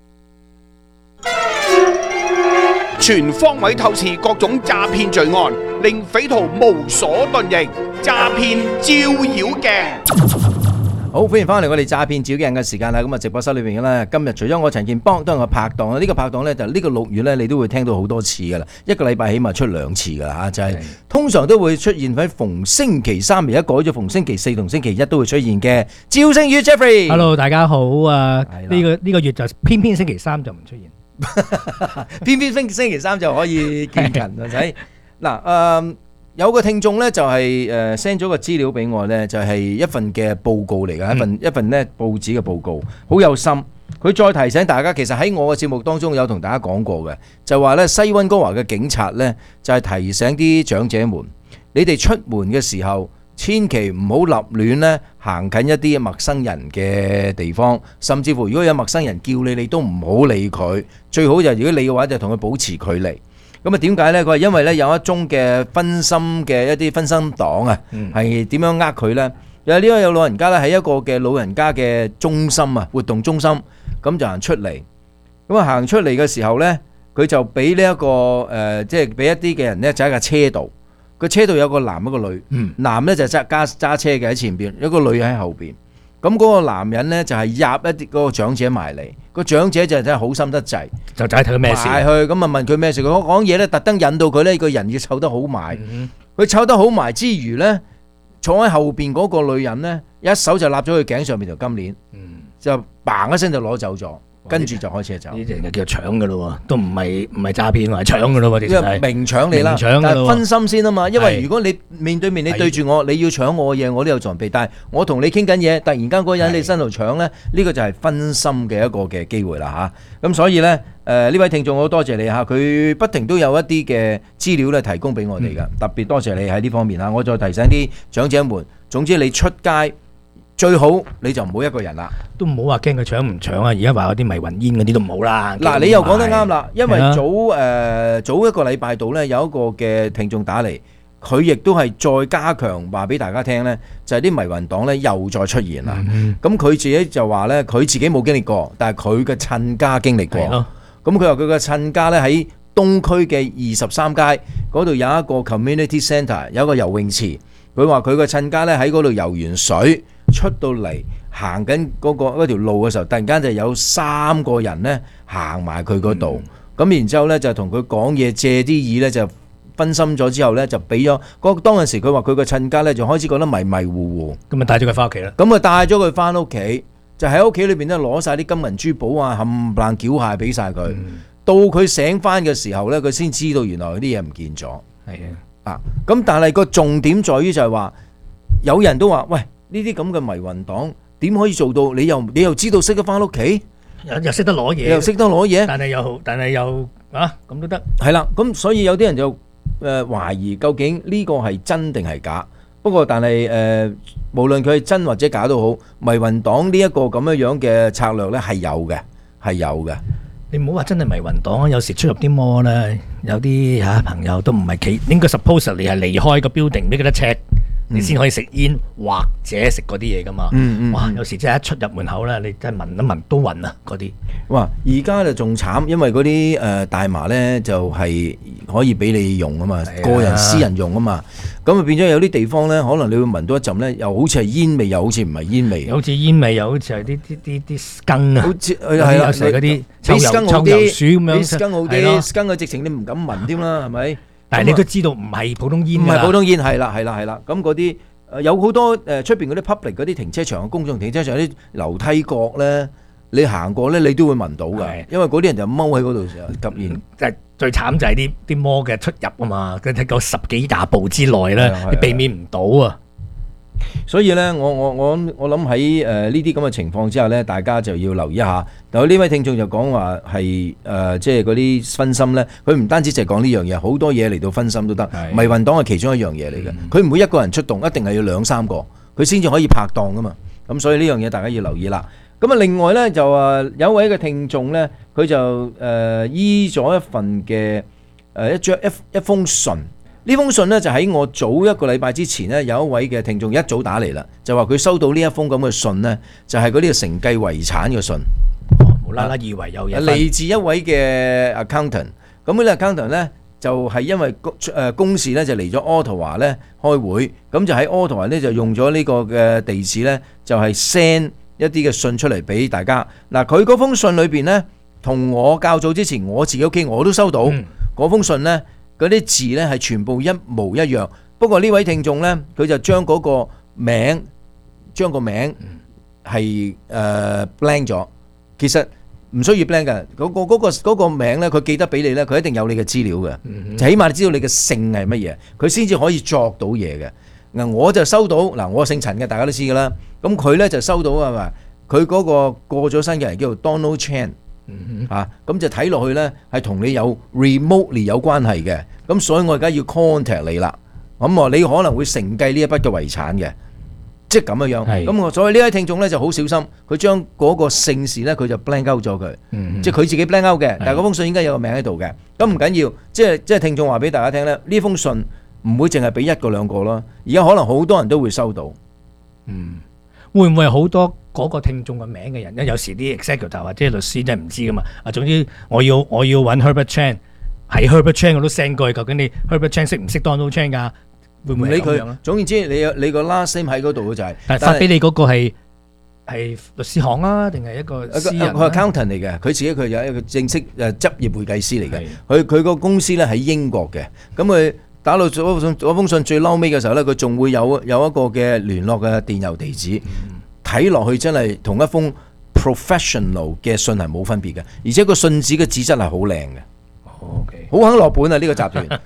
B: 全方位透視各種詐騙罪案，令匪徒無所遁形。詐騙照妖鏡。
G: 好，歡迎翻嚟我哋詐騙照鏡嘅時間啦。咁啊，直播室裏邊咧，今日除咗我陳健邦都係我拍檔啦。呢個拍檔咧就呢個六月咧，你都會聽到好多次噶啦，一個禮拜起碼出兩次噶啦吓，就係通常都會出現喺逢星期三，而家改咗逢星期四同星期一都會出現嘅趙星宇 Jeffrey。
M: Hello， 大家好啊！呢個呢個月就偏偏星期三就唔出現，
G: 偏偏星星期三就可以見人啊仔。嗱，誒。有個聽眾咧就係誒 send 咗個資料俾我咧，就係一份嘅報告嚟嘅，一份一份咧報紙嘅報告，好有心。佢再提醒大家，其實喺我嘅節目當中有同大家講過嘅，就話咧西溫哥華嘅警察咧就係提醒啲長者們，你哋出門嘅時候，千祈唔好立亂咧行近一啲陌生人嘅地方，甚至乎如果有陌生人叫你，你都唔好理佢。最好就如果你嘅話，就同佢保持距離。咁啊點解呢？佢係因為呢有一宗嘅分心嘅一啲分心黨啊，係點樣呃佢呢？有呢個有老人家咧喺一個嘅老人家嘅中心啊，活動中心，咁就行出嚟。咁啊行出嚟嘅時候呢，佢就俾呢一個誒，即係俾一啲嘅人呢，就喺架車度。個車度有個男一個女，嗯、男呢就揸揸揸車嘅喺前邊，有個女喺後邊。咁嗰個男人呢，就係入一啲嗰個長者埋嚟，個長者就真係好心得滯，
M: 就睇睇佢咩事，
G: 埋去咁啊問佢咩事，佢講嘢咧特登引到佢呢個人要湊得好埋，佢湊、嗯、得好埋之餘呢，坐喺後邊嗰個女人呢，一手就立咗佢頸上面條金鏈，嗯、就嘭一聲就攞走咗。 跟住就開車走。
M: 呢啲就叫搶㗎咯喎，都唔係唔係詐騙，係搶㗎咯喎，直情係
G: 明搶你啦，
M: 明搶㗎咯喎，
G: 但係分心先啊嘛。因為如果你面對面你對住我，你要搶我嘅嘢，我都有藏備。但係我同你傾緊嘢，突然間嗰個人你身度搶咧，呢個就係分心嘅一個嘅機會啦嚇。咁所以咧，誒呢位聽眾好多謝你嚇，佢不停都有一啲嘅資料咧提供俾我哋㗎，特別多謝你喺呢方面嚇。我再提醒啲長者們，總之你出街，最好你就唔好一個人啦，
M: 都唔好話驚佢搶唔搶啊！而家話有啲迷魂煙嗰啲都唔好啦。
G: 嗱，你又講得啱啦，因為早誒、呃、早一個禮拜度呢，有一個嘅聽眾打嚟，佢亦都係再加強話俾大家聽呢，就係、是、啲迷魂黨呢又再出現啦。咁佢、嗯、自己就話呢，佢自己冇經歷過，但係佢嘅親家經歷過。咁佢話佢嘅親家呢，喺東區嘅二十三街嗰度有一個 community centre， 有一個游泳池。佢話佢嘅親家呢，喺嗰度游完水。出到嚟行緊嗰個嗰條路嘅時候，突然間就有三個人咧行埋佢嗰度，咁、嗯、然之後咧就同佢講嘢，借啲耳咧就分心咗之後咧就俾咗嗰當陣時佢話佢個親家咧就開始覺得迷迷糊糊，
M: 咁咪帶咗佢翻屋企啦。
G: 咁啊帶咗佢翻屋企，就喺屋企裏邊咧攞晒啲金銀珠寶啊冚唪唥繳械俾晒佢。嗯、到佢醒翻嘅時候咧，佢先知道原來啲嘢唔見咗。係啊，啊咁但係個重點在於就係話，有人都話喂。呢啲咁嘅迷魂黨點可以做到？你又你又知道識得翻屋企，
M: 又又識得攞嘢，
G: 又識得攞嘢，
M: 但係又但係又啊咁都得。
G: 係啦，咁所以有啲人就誒、呃、懷疑究竟呢個係真定係假。不過但係誒、呃，無論佢係真或者假都好，迷魂黨呢一個咁樣樣嘅策略咧係有嘅，係有嘅。
M: 你唔好話真係迷魂黨，有時出入啲摩咧，有啲嚇、啊、朋友都唔係企，應該 supposedly 係離開個 building 俾佢得 check。你先可以食煙或者食嗰啲嘢噶嘛？嗯嗯、哇！有時真係一出入門口咧，你真係聞一聞都暈啊！嗰啲
G: 哇！而家就仲慘，因為嗰啲誒大麻咧就係、是、可以俾你用啊嘛，啊個人私人用啊嘛，咁啊變咗有啲地方咧，可能你會聞到一陣咧，又好似係煙味，又好似唔係煙味，
M: 好似煙味，又好似係啲啲啲啲罌啊，好似係
G: 啦，
M: 有時嗰啲臭油臭油鼠咁樣，
G: 比罌好啲，罌嘅直情你唔敢聞添啦，係咪？
M: 但係你都知道唔係普通煙，
G: 唔係普通煙，係啦係啦係啦。咁嗰啲誒有好多誒出邊嗰啲 public 嗰啲停車場、公眾停車場啲樓梯角咧，你行過咧，你都會聞到㗎。因為嗰啲人就踎喺嗰度時候吸煙。
M: 即係最慘就係啲啲摩嘅出入啊嘛，佢睇夠十幾廿步之內咧，你避免唔到啊。
G: 所以咧，我我我我諗喺誒呢啲咁嘅情況之下咧，大家就要留意一下。有呢位聽眾就講話係誒，即係嗰啲分心咧，佢唔單止就係講呢樣嘢，好多嘢嚟到分心都得。迷魂黨係其中一樣嘢嚟嘅，佢唔會一個人出動，一定係要兩三個，佢先至可以拍檔噶嘛。咁所以呢樣嘢大家要留意啦。咁啊，另外咧就誒有一位嘅聽眾咧，佢就誒依咗一份嘅誒一張一一封信。呢封信呢，就喺我早一個禮拜之前呢，有一位嘅聽眾一早打嚟啦，就話佢收到呢一封咁嘅信呢，就係嗰啲承繼遺產嘅信。
M: 無啦啦以為有嘢。
G: 嚟自一位嘅 accountant， 咁呢個 accountant 呢，就係因為誒公事呢，就嚟咗渥太華呢開會，咁就喺渥太華呢，就用咗呢個嘅地址呢，就係 send 一啲嘅信出嚟俾大家。嗱，佢嗰封信裏邊呢，同我較早之前我自己屋企我都收到嗰、嗯、封信呢。嗰啲字呢係全部一模一樣，不過呢位聽眾呢，佢就將嗰個名將個名係誒 blank 咗。其實唔需要 blank 嘅，嗰、嗰個嗰、嗰個嗰個名呢，佢記得俾你呢，佢一定有你嘅資料嘅，嗯、就起碼你知道你嘅姓係乜嘢，佢先至可以作到嘢嘅。嗱，我就收到嗱，我姓陳嘅，大家都知㗎啦。咁佢呢就收到係咪？佢嗰個過咗身嘅人叫做 Donald Chan。嗯、啊，咁就睇落去呢，係同你有 remotely 有關係嘅，咁所以我而家要 contact 你啦。咁啊，你可能會承繼呢一筆嘅遺產嘅，即係咁嘅樣。咁我所以呢位聽眾呢就好小心，佢將嗰個姓氏呢，佢就 blank out 咗佢，嗯、即係佢自己 blank out 嘅。但係嗰封信應該有個名喺度嘅，咁唔緊要。即係即係聽眾話俾大家聽呢，呢封信唔會淨係俾一個兩個咯，而家可能好多人都會收到。
M: 嗯。會唔會好多嗰個聽眾嘅名嘅人？因為有時啲 executive 或者律師真係唔知噶嘛。啊，總之我要我要揾 Herbert Chan， 喺 Herbert Chan 我都 send 過去。究竟你 Herbert Chan 識唔識 Donald Chan 㗎？會唔會係咁樣咧？
G: 總言之，你有你個 last name 喺嗰度嘅就係、是。
M: 但係發俾你嗰個係係律師行啊，定係一個私人、啊？
G: 佢係 accountant 嚟嘅，佢自己佢有一個正式誒執業會計師嚟嘅。佢佢個公司咧喺英國嘅，咁佢打到嗰封信最嬲尾嘅時候咧，佢仲會有有一個嘅聯絡嘅電郵地址。睇落、嗯、去真係同一封 professional 嘅信係冇分別嘅，而且個信紙嘅紙質係好靚嘅。
M: OK，
G: 好肯落本啊！呢、呢個集團，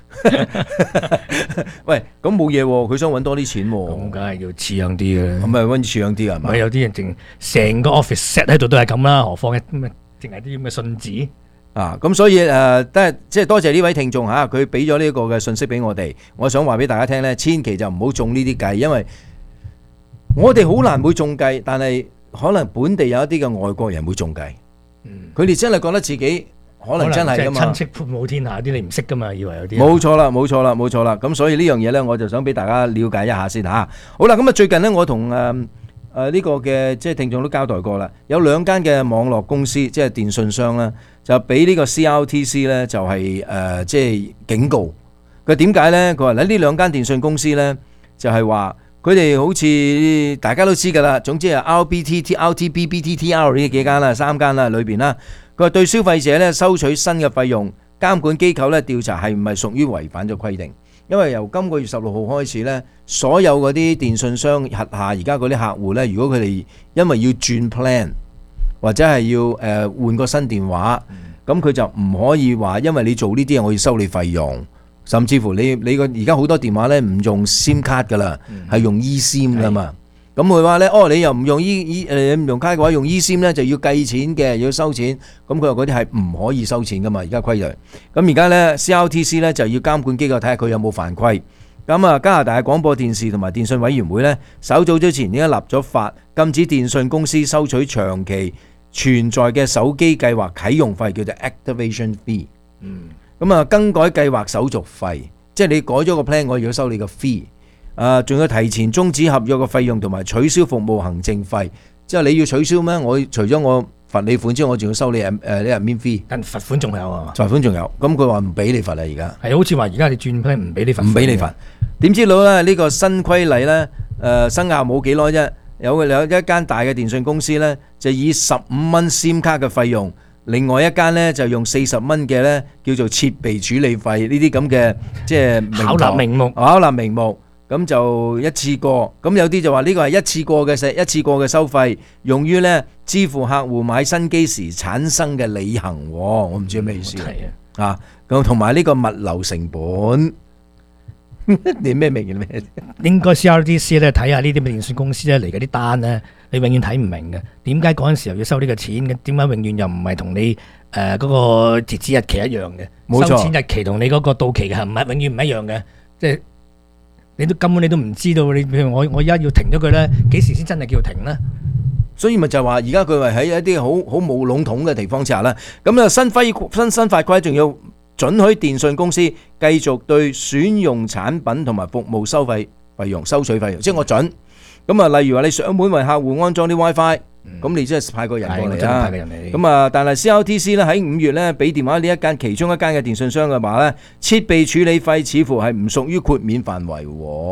G: 喂，咁冇嘢喎，佢想揾多啲錢喎，
M: 咁梗係要似樣啲嘅，
G: 咁咪揾似樣啲係嘛？
M: 咪有啲人淨成個 office set 喺度都係咁啦，何況一咁啊，淨係啲咁嘅信紙
G: 啊！咁所以誒，都係即係多謝呢位聽眾嚇，佢俾咗呢個嘅信息俾我哋。我想話俾大家聽咧，千祈就唔好中呢啲計，因為我哋好難會中計，但係可能本地有一啲嘅外國人會中計。佢哋真係覺得自己。可能真係噶嘛，
M: 親戚父母天下啲你唔識噶嘛，以為有啲
G: 冇錯啦，冇錯啦，冇錯啦。咁所以呢樣嘢呢，我就想俾大家了解一下先嚇。好啦，咁啊最近呢，我同誒誒呢個嘅即係聽眾都交代過啦，有兩間嘅網絡公司即係電信商啦，就俾呢個 C R T C 呢，就係誒即係警告。佢點解呢？佢話咧呢兩間電信公司呢，就係話佢哋好似大家都知㗎啦，總之係 R B T T、R T B、B T T R 呢幾間啦，三間啦裏邊啦。佢話對消費者咧收取新嘅費用，監管機構咧調查係唔係屬於違反咗規定，因為由今個月十六號開始咧，所有嗰啲電信商轄下而家嗰啲客戶咧，如果佢哋因為要轉 plan 或者係要誒、呃、換個新電話，咁佢就唔可以話因為你做呢啲嘢我要收你費用，甚至乎你你個而家好多電話咧唔用 SIM 卡㗎啦，係用 eSIM 㗎嘛。咁佢話咧，哦，你又唔用 E E 誒唔用卡嘅話，用 eSIM 咧就要計錢嘅，要收錢。咁佢話嗰啲係唔可以收錢噶嘛，而家規矩。咁而家咧 C R T C 咧就要監管機構睇下佢有冇犯規。咁啊，加拿大嘅廣播電視同埋電信委員會咧，稍早之前已經立咗法，禁止電信公司收取長期存在嘅手機計劃啟用費，叫做 activation fee。嗯。咁啊，更改計劃手續費，即係你改咗個 plan，我要收你個 fee。啊，仲要提前終止合約嘅費用同埋取消服務行政費，即係你要取消咩？我除咗我罰你款之外，我仲要收你誒誒呢個 admin fee。
M: 但罰款仲有啊？
G: 罰款仲有，咁佢話唔俾你罰啦，而家
M: 係好似話而家你轉 plan 唔俾你罰，
G: 唔俾你罰。點知道咧？呢個新規例咧，誒生效冇幾耐啫，有有一間大嘅電信公司咧，就以十五蚊 SIM 卡嘅費用，另外一間咧就用四十蚊嘅咧叫做設備處理費，呢啲咁嘅即係
M: 巧立名目，
G: 巧立名目。咁就一次過，咁有啲就話呢個係一次過嘅一次過嘅收費，用於咧支付客戶買新機時產生嘅履行。我唔知咩意思啊？咁同埋呢個物流成本，你咩明嘅咩？
M: 應該 C R T C 咧睇下呢啲電信公司咧嚟嗰啲單咧，你永遠睇唔明嘅。點解嗰陣時候要收呢個錢嘅？點解永遠又唔係同你誒嗰、呃嗰個截止日期一樣嘅？冇錯，收錢日期同你嗰個到期嘅係唔係永遠唔一樣嘅？即係。你都根本你都唔知道，你譬如我我而家要停咗佢咧，幾時先真係叫停咧？
G: 所以咪就係話，而家佢係喺一啲好好冇籠統嘅地方之下啦。咁啊，新規新新法規仲要准許電信公司繼續對選用產品同埋服務收費費用收取費用，即係我准。咁啊，例如話你上門為客戶安裝啲 WiFi。咁你真係派個人過嚟啦，咁啊，但係 C R T C 咧喺五月咧俾電話呢一間其中一間嘅電信商嘅話咧，設備處理費似乎係唔屬於豁免範圍。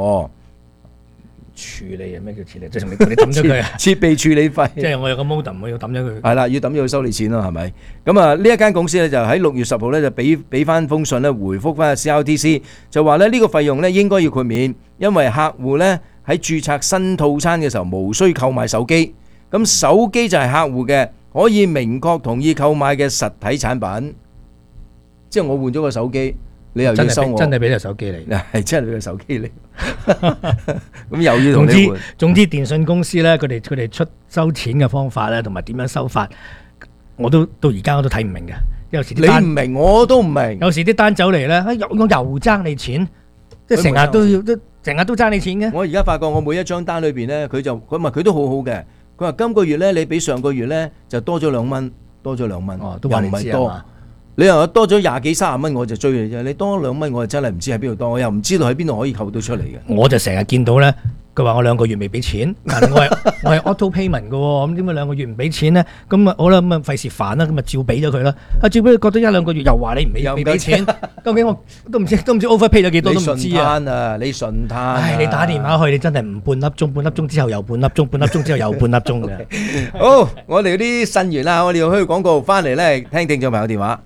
M: 處理啊？咩叫處理？即係同你你抌咗佢啊？
G: 設備處理費，
M: 即係我有個 modem，我要抌咗佢。
G: 係啦，要抌咗佢收你錢咯，係咪？咁啊，呢一間公司咧就喺六月十號咧就俾俾翻封信咧回覆翻 C R T C， 就話咧呢個費用咧應該要豁免，因為客戶咧喺註冊新套餐嘅時候無需購買手機。咁手機就係客戶嘅，可以明確同意購買嘅實體產品。即係我換咗個手機，你又要收我，
M: 真係俾隻手機你，
G: 係真係俾個手機你。咁又要同你換。總之
M: 總之電信公司咧，佢哋佢哋出收錢嘅方法咧，同埋點樣收法，我都到而家我都睇唔明嘅。有時啲單
G: 你唔明，我都唔明。
M: 有時啲單走嚟咧，我又爭你錢，即係成日都要都成日都爭你錢嘅。
G: 我而家發覺我每一張單裏邊咧，佢就佢咪佢都好好嘅。佢話今個月咧，你比上個月咧就多咗兩蚊，多咗兩蚊，
M: 都話你知啊嘛。
G: 你又多咗廿幾三十蚊，我就追你啫。你多兩蚊，我就真係唔知喺邊度多，我又唔知道喺邊度可以扣到出嚟嘅。
M: 我就成日見到咧，佢話我兩個月未俾錢，但係我係我係 auto payment 嘅喎，咁點解兩個月唔俾錢咧？咁啊好啦，咁啊費事煩啦，咁啊照俾咗佢啦。啊照俾佢，覺得一兩個月又話你唔俾未俾錢，究竟我都唔知都唔知 overpay 咗幾多都唔知啊！
G: 你順攤啊，你順攤。
M: 唉，你打電話去，你真係唔半粒鐘，半粒鐘之後又半粒鐘，半粒鐘之後又半粒鐘嘅。
G: 好，我哋嗰啲新員啦，我哋要去廣告，翻嚟咧聽聽眾朋友電話。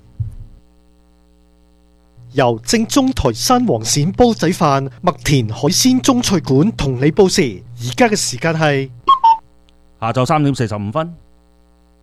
T: 由正宗台山黃鱔煲仔飯麥田海鮮中菜館同你報時，而家嘅時間係
U: 下晝三點四十五分。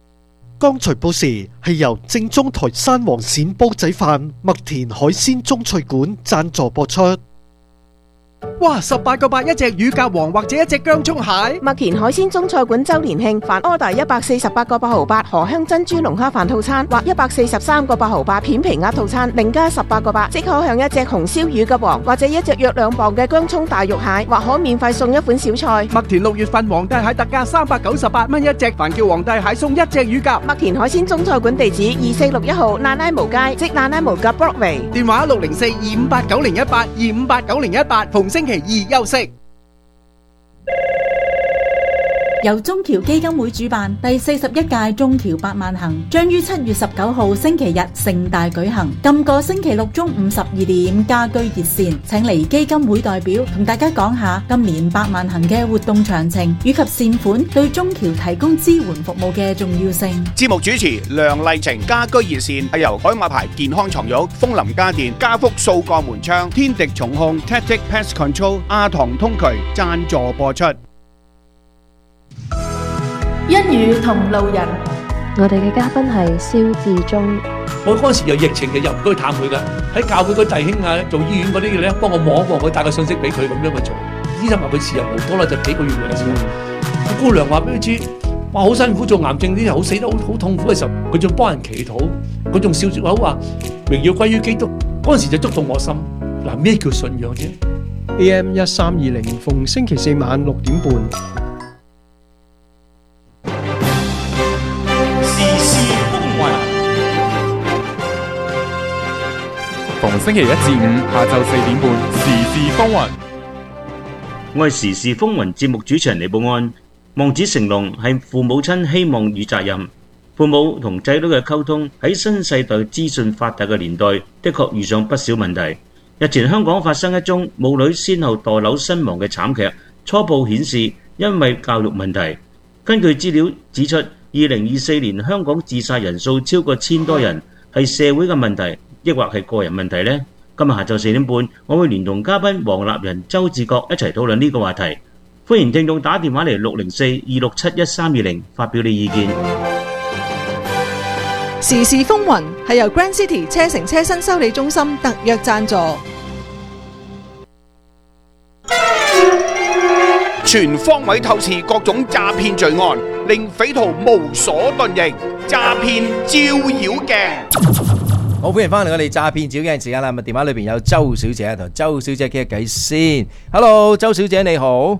T: 剛才報時係由正宗台山黃鱔煲仔飯麥田海鮮中菜館贊助播出。
K: 哇！十八個八一隻乳鴿王或者一隻薑蔥蟹。
U: 麥田海鮮中菜館周年慶，凡 order 一百四十八個八毫八荷香珍珠龍蝦飯套餐，或一百四十三個八毫八片皮鴨套餐，另加十八個八，即可享一隻紅燒乳鴿王或者一隻約兩磅嘅薑蔥大肉蟹，或可免費送一款小菜。
K: 麥田六月份皇帝蟹特價三百九十八蚊一隻，凡叫皇帝蟹送一隻乳鴿。
U: 麥田海鮮中菜館地址二四六一號那拉無街，即那拉無夾 Broadway，
K: 電話六零四二五八九零一八二五八九零一八，逢星期二休息。
V: 由中僑基金會主辦第四十一屆中僑百萬行，將於七月十九號星期日盛大舉行。今個星期六中午十二點家居熱線，請嚟基金會代表同大家講下今年百萬行嘅活動詳情，以及善款對中僑提供支援服務嘅重要性。
B: 節目主持梁麗晴，家居熱線係由海馬牌健康床褥、楓林家電、家福掃過門窗、天敵重控、Tactic Pest Control、阿唐通渠贊助播出。
V: 一語同路人，
W: 我哋嘅嘉賓係蕭志忠。
X: 我嗰陣時有疫情嘅，入唔到去探佢噶，喺教會個弟兄啊，做醫院嗰啲嘅咧，幫我望一望佢，帶個信息俾佢咁樣去做。醫生話佢時日無多啦，就幾個月嘅時候。個姑娘話俾佢知，哇好辛苦做癌症啲，好死得好好痛苦嘅時候，佢仲幫人祈禱，佢仲笑住口話榮耀歸於基督。嗰陣時就觸動我心。嗱，咩叫信仰啫
Y: ？A M 一三二零，逢星期四晚六點半。
H: 逢星期一至五下晝四點半，時事風雲。
I: 我係時事風雲節目主持人李寶安。望子成龍係父母親希望與責任。父母同仔女嘅溝通喺新世代資訊發達嘅年代，的確遇上不少問題。日前香港發生一宗母女先後墮樓身亡嘅慘劇，初步顯示因為教育問題。根據資料指出，二零二四年香港自殺人數超過千多人，係社會嘅問題，抑或係個人問題呢？今日下晝四點半，我會聯同嘉賓黃立仁、周志國一齊討論呢個話題。歡迎聽眾打電話嚟六零四二六七一三二零發表你意見。
J: 時事風雲係由 Grand City 車城車新修理中心特約贊助。
B: 全方位透視各種詐騙罪案，令匪徒無所遁形。詐騙照妖鏡。
G: 好，歡迎翻嚟我哋詐騙照鏡時間啦。咁電話裏邊有周小姐同周小姐傾下偈先。Hello， 周小姐你好。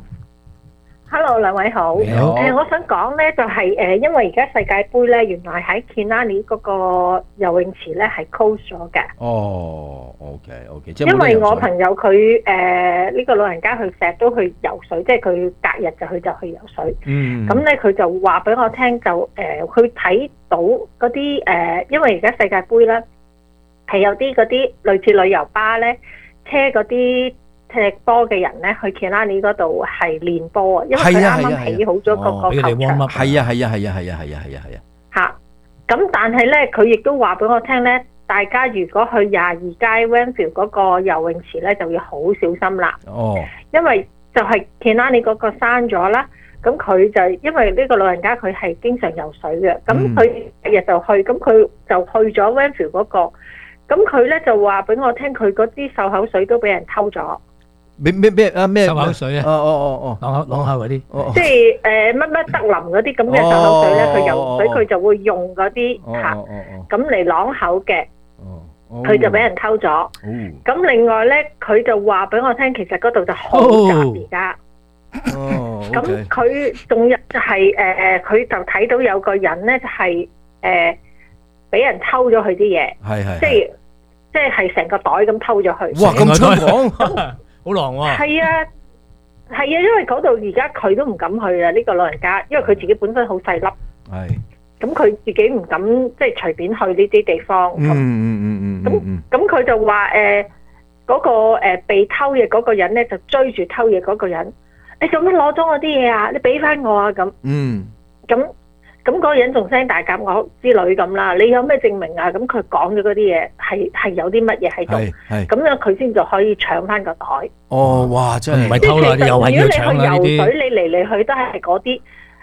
Z: Hello， 兩位好。
G: 你好。
Z: 誒，我想講咧就係誒，因為而家世界盃咧，原來喺 Killarney 嗰個游泳池咧係 close 咗嘅。
G: 哦 ，OK，OK， 即係
Z: 因為我朋友佢誒呢個老人家佢成日都去游水，即係佢隔日就去就去游水。嗯。咁咧佢就話俾我聽，就誒佢睇到嗰啲誒，因為而家世界盃咧係有啲嗰啲類似旅遊巴咧，車嗰啲踢波嘅人咧去 Killarney 嗰度係練波啊，因為佢啱啱起好咗個個球場。
G: 係啊係啊係啊係啊係啊係啊係啊。
Z: 嚇！咁但係咧，佢亦都話俾我聽咧，大家如果去廿二街 Wentfield 嗰個游泳池咧，就要好小心啦。哦。因為就係 Killarney 嗰個閂咗啦，咁佢就因為呢個老人家佢係經常游水嘅，咁佢日日就去，咁佢就去咗 Wentfield 嗰個，咁佢咧就話俾我聽，佢嗰支漱口水都俾人偷咗。
G: 咩咩咩啊咩？
M: 漱口水啊！
G: 哦哦哦哦，
M: 啷口啷口嗰啲。
Z: 即係誒乜乜德林嗰啲咁嘅漱口水咧，佢游水佢就會用嗰啲嚇，咁嚟啷口嘅。佢就俾人偷咗。咁另外咧，佢就話俾我聽，其實嗰度就好雜而家。哦。咁佢仲有就係誒誒，佢就睇到有個人咧，就係誒俾人偷咗佢啲嘢。係係。即係即係係成個袋咁偷咗去。
G: 哇！咁粗講。好狼喎！
Z: 係啊，係啊，因為嗰度而家佢都唔敢去啊！呢、這個老人家，因為佢自己本身好細粒，係咁佢自己唔敢即係隨便去呢啲地方。嗯嗯嗯嗯咁咁佢就話誒嗰個誒、呃、被偷嘢嗰個人咧，就追住偷嘢嗰個人，你做乜攞咗我啲嘢啊？你俾翻我啊！咁嗯咁。咁嗰個人仲聲大夾我之類咁啦，你有咩證明啊？咁佢講咗嗰啲嘢係係有啲乜嘢喺度，咁樣佢先就可以搶翻個袋。哦，哇！真係唔係偷啦，又係要搶啦呢啲。如果你去游水，你嚟嚟去都係嗰啲，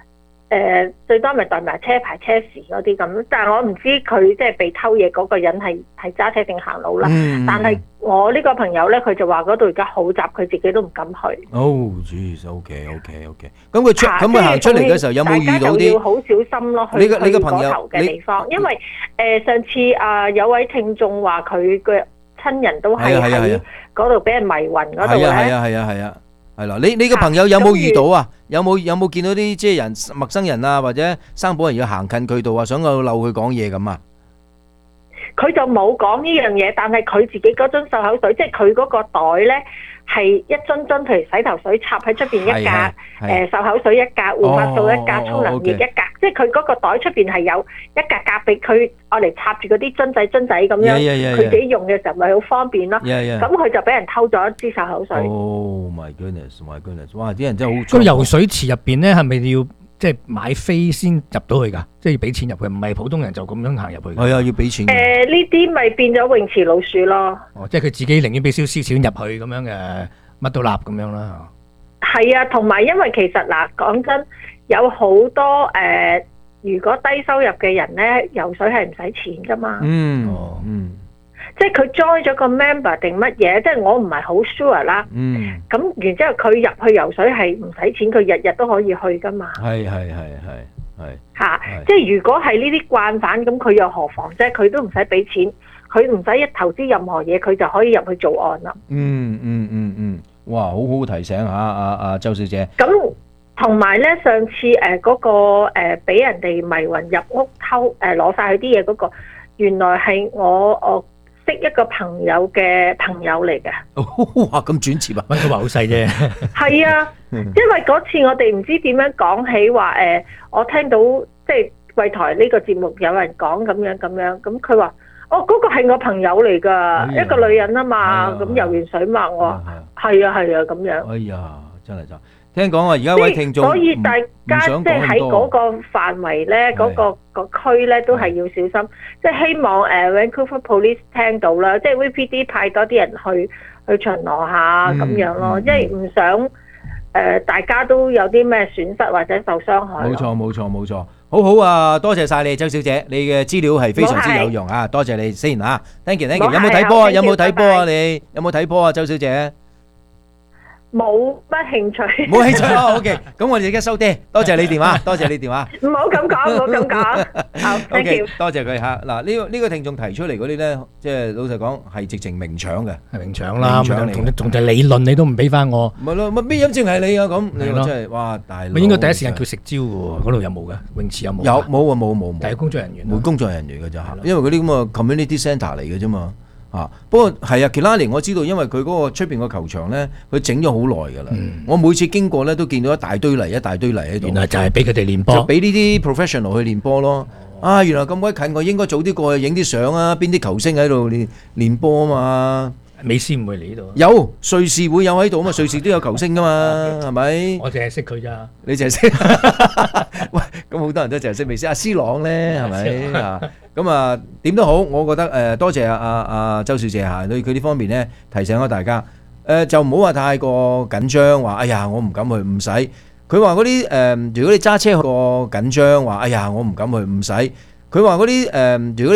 Z: 誒最多咪代埋車牌車匙嗰啲咁，但係我唔知佢即係被偷嘢嗰個人係係揸車定行路啦。
G: 嗯、
Z: 但係我呢個朋友咧，佢就話嗰度而家好雜，佢自己都唔敢去。
G: 哦 ，jeez，OK OK OK。咁佢出咁佢行出嚟嘅時候有冇遇到啲？大家就要好小心咯。
Z: 你個你個朋友嘅地方，因為誒、呃、上次啊、呃、有位聽眾話佢嘅親人都係喺嗰度俾人迷暈嗰度咧。係啊係啊係啊係啊。係啦，你你個朋友有冇遇到啊？有冇有冇見到啲即係人陌生人啊，或者生保人要行近佢度啊，想去溜佢講嘢咁啊？ 佢就冇講呢樣嘢，但係佢自己嗰樽漱口水，即係佢嗰個袋咧係一樽樽，譬如洗頭水插喺出邊一格，誒漱口水一格，護髮素一格，沖涼液一格，即係佢嗰個袋出邊係有一格格俾佢愛嚟插住嗰啲樽仔樽仔咁樣，佢自己用嘅時候咪好方便咯。咁佢就俾人偷咗一支漱口水。
G: Oh my goodness, my goodness！ 哇！啲人真係好。
M: 個游水池入邊咧係咪要即係買飛先入到去㗎？即係要俾錢入去，唔係普通人就咁樣行入去。
G: 係啊，要俾錢。
Z: 誒呢啲咪變咗泳池老鼠咯。
M: 哦，即係佢自己寧願俾少少錢入去咁樣嘅，乜都立咁樣啦。
Z: 係啊，同埋因為其實嗱講真，有好多誒、呃，如果低收入嘅人咧，游水係唔使錢㗎嘛。
G: 嗯，哦，嗯。
Z: 即係佢 join 咗個 member 定乜嘢？即係我唔係好 sure 啦。
G: 嗯。
Z: 咁然之後佢入去游水係唔使錢，佢日日都可以去噶嘛。
G: 係係係係係。
Z: 嚇！即係如果係呢啲慣犯，咁佢又何妨啫？佢都唔使俾錢，佢唔使一投資任何嘢，佢就可以入去做案啦。
G: 嗯嗯嗯嗯，哇！好好提醒嚇，阿阿周小姐。
Z: 咁同埋咧，上次誒嗰個誒俾人哋迷魂入屋偷誒攞曬佢啲嘢嗰個，原來係我我。識一個朋友嘅朋友嚟嘅。
G: 哇！咁轉接啊，
M: 溫哥華好細啫。
Z: 係啊，因為嗰次我哋唔知點樣講起話誒，我聽到即係櫃台呢個節目有人講咁樣咁樣，咁佢話：哦，嗰個係我朋友嚟㗎，一個女人啊嘛，咁游完水嘛，我話係啊係啊咁樣。
G: 哎呀，真係就〜聽講啊，而家位聽眾，
Z: 所以大家即係喺嗰個範圍咧，嗰個個區咧都係要小心。即係希望誒 Vancouver Police 聽到啦，即係 V P D 派多啲人去去巡邏下咁樣咯，即係唔想誒大家都有啲咩損失或者受傷害。
G: 冇錯冇錯冇錯，好好啊！多謝曬你，周小姐，你嘅資料係非常之有用啊！多謝你先啊 ，thank you thank you。有冇睇波啊？有冇睇波啊？你有冇睇波啊？周小姐？
Z: 冇乜興趣，
G: 冇興趣哦。OK，咁我哋而家收爹，多謝你電話，多謝你電話。
Z: 唔好咁講，唔好咁講。好 ，thank you。
G: 多謝佢嚇。嗱，呢個呢個聽眾提出嚟嗰啲咧，即係老實講係直情明搶嘅，
M: 係明搶啦。同同就理論你都唔俾翻我。
G: 唔係咯，乜邊飲正係你啊？咁你話真係哇大佬。
M: 咪應該第一時間叫食蕉嘅喎，嗰度有冇嘅？泳池有冇？
G: 有冇啊？冇冇冇。
M: 係工作人員。
G: 冇工作人員嘅咋嚇，因為嗰啲咁嘅 community centre 嚟嘅啫嘛。啊！不過係啊 Killarney 我知道，因為佢嗰個出邊個球場咧，佢整咗好耐㗎啦。嗯、我每次經過咧，都見到一大堆泥，一大堆泥喺度。
M: 原來就係俾佢哋練波，
G: 就俾呢啲 professional 去練波咯。哦、啊，原來咁鬼近，我應該早啲過去影啲相啊！邊啲球星喺度練練波啊嘛？
M: 美斯唔會嚟呢度。
G: 有瑞士會有喺度啊嘛，瑞士都有球星噶嘛，係咪？
M: 我淨係識佢咋。
G: 你淨係識？喂，咁好多人都淨係識美斯。阿 C 朗咧係咪啊？咁啊點都好，我覺得誒、呃、多謝阿阿阿周小姐嚇，對佢呢方面咧提醒咗大家。誒、呃、就唔好話太過緊張，話哎呀我唔敢去，唔使。佢話嗰啲誒，如果你揸車過緊張，話哎呀我唔敢去，唔使。佢話嗰啲誒，如果